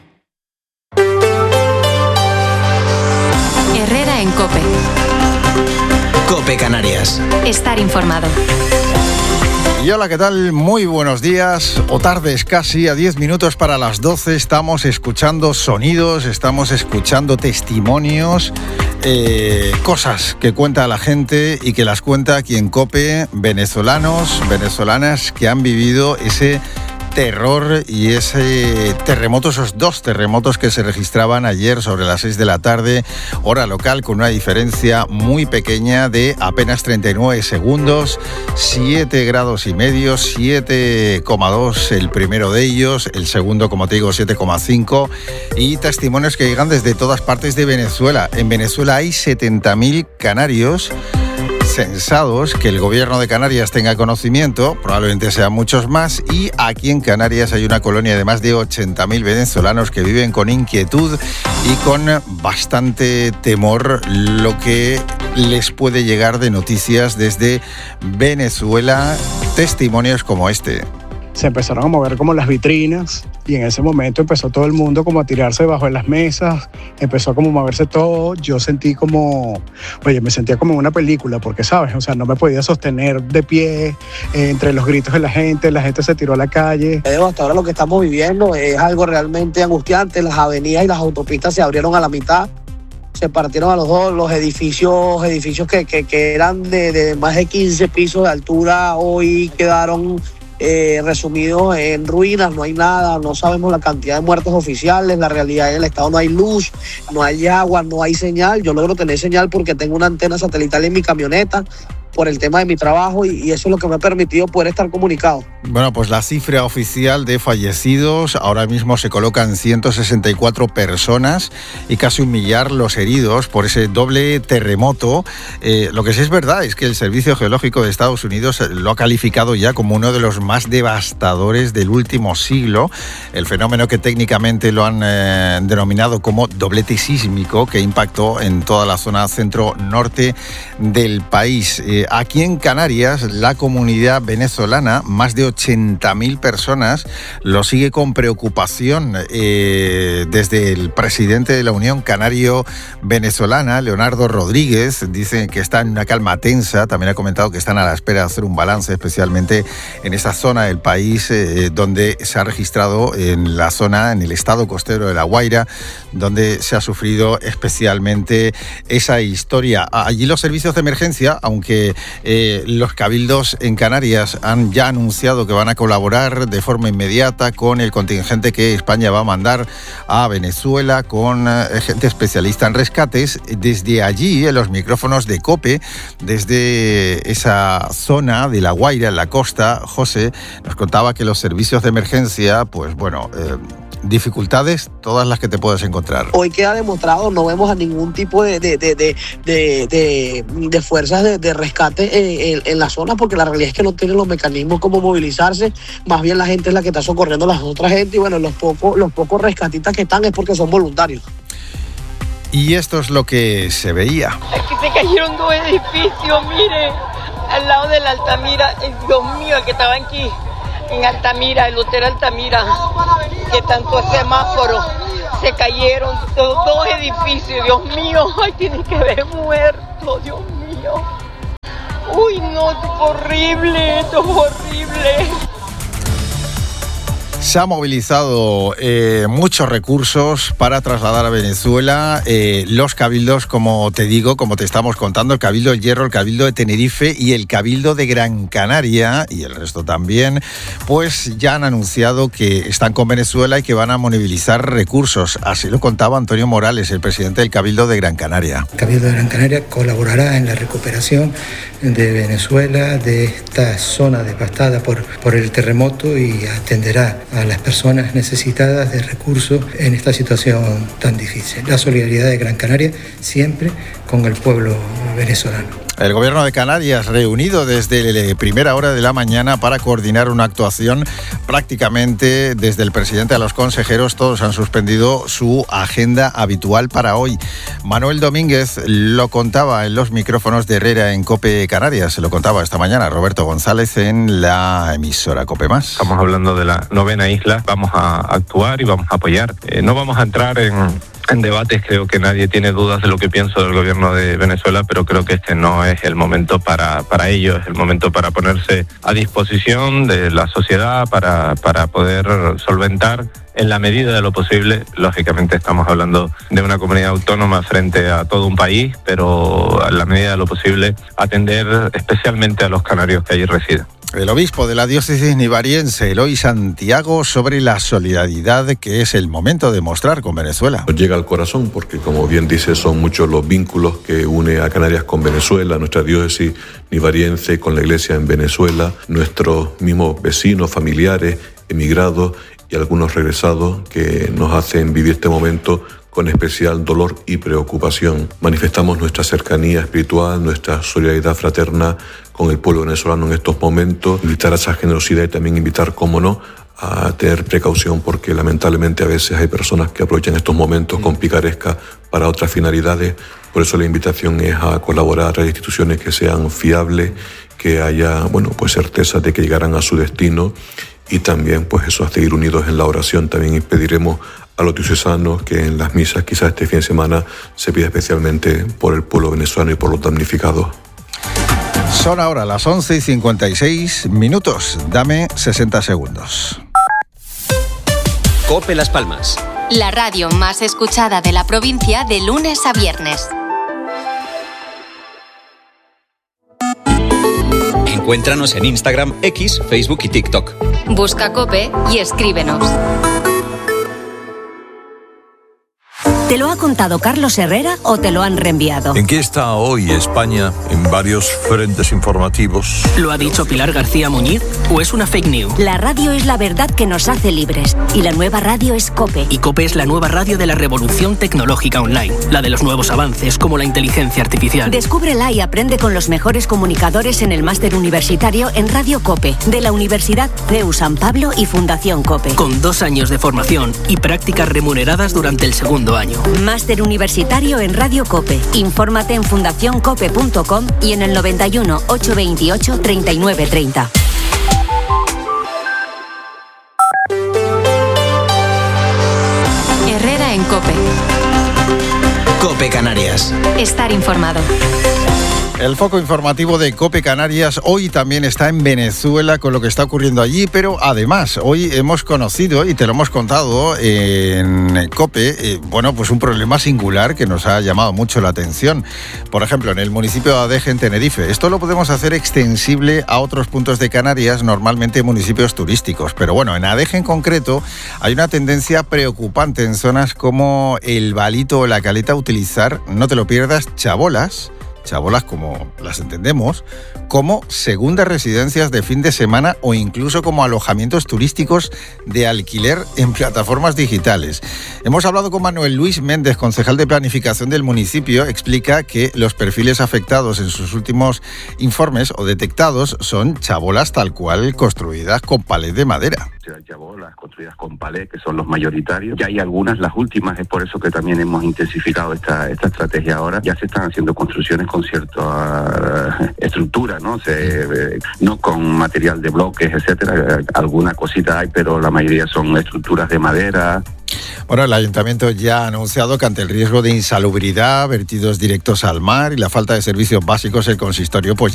Herrera en COPE. COPE Canarias. Estar informado. Y hola, ¿qué tal? Muy buenos días, o tardes casi, a diez minutos para las doce. Estamos escuchando sonidos, estamos escuchando testimonios, eh, cosas que cuenta la gente y que las cuenta aquí en COPE, venezolanos, venezolanas que han vivido ese terror y ese terremoto, esos dos terremotos que se registraban ayer sobre las seis de la tarde, hora local, con una diferencia muy pequeña de apenas treinta y nueve segundos, siete grados y medio, siete coma dos el primero de ellos, el segundo, como te digo, siete coma cinco, y testimonios que llegan desde todas partes de Venezuela. En Venezuela hay setenta mil canarios censados, que el gobierno de Canarias tenga conocimiento, probablemente sean muchos más, y aquí en Canarias hay una colonia de más de ochenta mil venezolanos que viven con inquietud y con bastante temor lo que les puede llegar de noticias desde Venezuela, testimonios como este. Se empezaron a mover como las vitrinas y en ese momento empezó todo el mundo como a tirarse debajo de las mesas, empezó a como moverse todo. Yo sentí como, oye, me sentía como en una película porque, ¿sabes? O sea, no me podía sostener de pie eh, entre los gritos de la gente, la gente se tiró a la calle. Hasta ahora lo que estamos viviendo es algo realmente angustiante. Las avenidas y las autopistas se abrieron a la mitad. Se partieron a los dos, los edificios, edificios que, que, que eran de, de más de quince pisos de altura, hoy quedaron Eh, resumidos en ruinas, no hay nada, no sabemos la cantidad de muertos oficiales, la realidad en el estado no hay luz, no hay agua, no hay señal. Yo logro tener señal porque tengo una antena satelital en mi camioneta por el tema de mi trabajo y, y eso es lo que me ha permitido poder estar comunicado. Bueno, pues la cifra oficial de fallecidos, ahora mismo se colocan ciento sesenta y cuatro personas y casi un millar los heridos por ese doble terremoto. Eh, lo que sí es verdad es que el Servicio Geológico de Estados Unidos lo ha calificado ya como uno de los más devastadores del último siglo. El fenómeno que técnicamente lo han eh, denominado como doblete sísmico, que impactó en toda la zona centro-norte del país. Eh, aquí en Canarias, la comunidad venezolana, más de ochenta mil personas, lo sigue con preocupación eh, desde el presidente de la Unión Canario Venezolana, Leonardo Rodríguez. Dice que está en una calma tensa. También ha comentado que están a la espera de hacer un balance, especialmente en esa zona del país eh, donde se ha registrado, en la zona, en el estado costero de La Guaira, donde se ha sufrido especialmente esa historia. Allí los servicios de emergencia, aunque eh, los cabildos en Canarias han ya anunciado que van a colaborar de forma inmediata con el contingente que España va a mandar a Venezuela, con eh, gente especialista en rescates. Desde allí, en los micrófonos de COPE, desde esa zona de La Guaira, en la costa, José nos contaba que los servicios de emergencia, pues bueno, eh, dificultades todas las que te puedes encontrar. Hoy queda demostrado, no vemos a ningún tipo de, de, de, de, de, de, de fuerzas de, de rescate en, en la zona, porque la realidad es que no tienen los mecanismos como movilizarse. Más bien la gente es la que está socorriendo a las otras gente, y bueno, los pocos, los pocos rescatistas que están es porque son voluntarios. Y esto es lo que se veía. Aquí se cayeron dos edificios, mire, al lado de la Altamira. Dios mío, el que estaba aquí en Altamira, el hotel Altamira, que tanto el semáforo, se cayeron dos, dos edificios. Dios mío, ay, tienen que haber muerto, Dios mío. Uy, no, esto es horrible, esto es horrible. Se ha movilizado eh, muchos recursos para trasladar a Venezuela eh, los cabildos, como te digo, como te estamos contando, el Cabildo del Hierro, el Cabildo de Tenerife y el Cabildo de Gran Canaria, y el resto también, pues ya han anunciado que están con Venezuela y que van a movilizar recursos. Así lo contaba Antonio Morales, el presidente del Cabildo de Gran Canaria. El Cabildo de Gran Canaria colaborará en la recuperación de Venezuela, de esta zona devastada por, por el terremoto, y atenderá a las personas necesitadas de recursos en esta situación tan difícil. La solidaridad de Gran Canaria siempre con el pueblo venezolano. El gobierno de Canarias reunido desde la primera hora de la mañana para coordinar una actuación. Prácticamente desde el presidente a los consejeros todos han suspendido su agenda habitual para hoy. Manuel Domínguez lo contaba en los micrófonos de Herrera en COPE Canarias. Se lo contaba esta mañana Roberto González en la emisora COPE Más. Estamos hablando de la novena isla. Vamos a actuar y vamos a apoyar. Eh, no vamos a entrar en... En debates, creo que nadie tiene dudas de lo que pienso del gobierno de Venezuela, pero creo que este no es el momento para, para ello, es el momento para ponerse a disposición de la sociedad, para, para poder solventar en la medida de lo posible. Lógicamente estamos hablando de una comunidad autónoma frente a todo un país, pero en la medida de lo posible atender especialmente a los canarios que allí residen. El obispo de la diócesis nivariense, Eloy Santiago, sobre la solidaridad que es el momento de mostrar con Venezuela. Nos llega al corazón porque, como bien dice, son muchos los vínculos que une a Canarias con Venezuela, nuestra diócesis nivariense con la iglesia en Venezuela, nuestros mismos vecinos, familiares, emigrados y algunos regresados que nos hacen vivir este momento con especial dolor y preocupación. Manifestamos nuestra cercanía espiritual, nuestra solidaridad fraterna con el pueblo venezolano en estos momentos, invitar a esa generosidad y también invitar, cómo no, a tener precaución, porque lamentablemente a veces hay personas que aprovechan estos momentos con picaresca para otras finalidades. Por eso la invitación es a colaborar a instituciones que sean fiables, que haya, bueno, pues certeza de que llegarán a su destino, y también pues eso, a seguir unidos en la oración. También pediremos a los diocesanos que en las misas, quizás este fin de semana, se pida especialmente por el pueblo venezolano y por los damnificados. Son ahora las once y cincuenta y seis minutos. Dame sesenta segundos. COPE Las Palmas. La radio más escuchada de la provincia de lunes a viernes. Encuéntranos en Instagram, X, Facebook y TikTok. Busca COPE y escríbenos. ¿Te lo ha contado Carlos Herrera o te lo han reenviado? ¿En qué está hoy España en varios frentes informativos? ¿Lo ha dicho Pilar García Muñiz o es una fake news? La radio es la verdad que nos hace libres y la nueva radio es COPE. Y COPE es la nueva radio de la revolución tecnológica online, la de los nuevos avances como la inteligencia artificial. Descúbrela y aprende con los mejores comunicadores en el máster universitario en Radio COPE de la Universidad C E U San Pablo y Fundación COPE. Con dos años de formación y prácticas remuneradas durante el segundo año. Máster universitario en Radio COPE. Infórmate en fundación cope punto com y en el noventa y uno, ochocientos veintiocho, treinta y nueve treinta. COPE Canarias. Estar informado. El foco informativo de COPE Canarias hoy también está en Venezuela con lo que está ocurriendo allí, pero además hoy hemos conocido, y te lo hemos contado en COPE, eh, bueno, pues un problema singular que nos ha llamado mucho la atención. Por ejemplo, en el municipio de Adeje, en Tenerife. Esto lo podemos hacer extensible a otros puntos de Canarias, normalmente municipios turísticos. Pero bueno, en Adeje en concreto hay una tendencia preocupante en zonas como el Balito o la Caleta a utilizar, no te lo pierdas, chabolas, chabolas como las entendemos, como segundas residencias de fin de semana o incluso como alojamientos turísticos de alquiler en plataformas digitales. Hemos hablado con Manuel Luis Méndez, concejal de planificación del municipio. Explica que los perfiles afectados en sus últimos informes o detectados son chabolas tal cual construidas con palés de madera. Chabolas construidas con palés, que son los mayoritarios. Ya hay algunas, las últimas, es por eso que también hemos intensificado esta, esta estrategia ahora. Ya se están haciendo construcciones con cierta uh, estructura, ¿no? Se, eh, no con material de bloques, etcétera. Alguna cosita hay, pero la mayoría son estructuras de madera. Bueno, el ayuntamiento ya ha anunciado que ante el riesgo de insalubridad, vertidos directos al mar y la falta de servicios básicos, el consistorio pues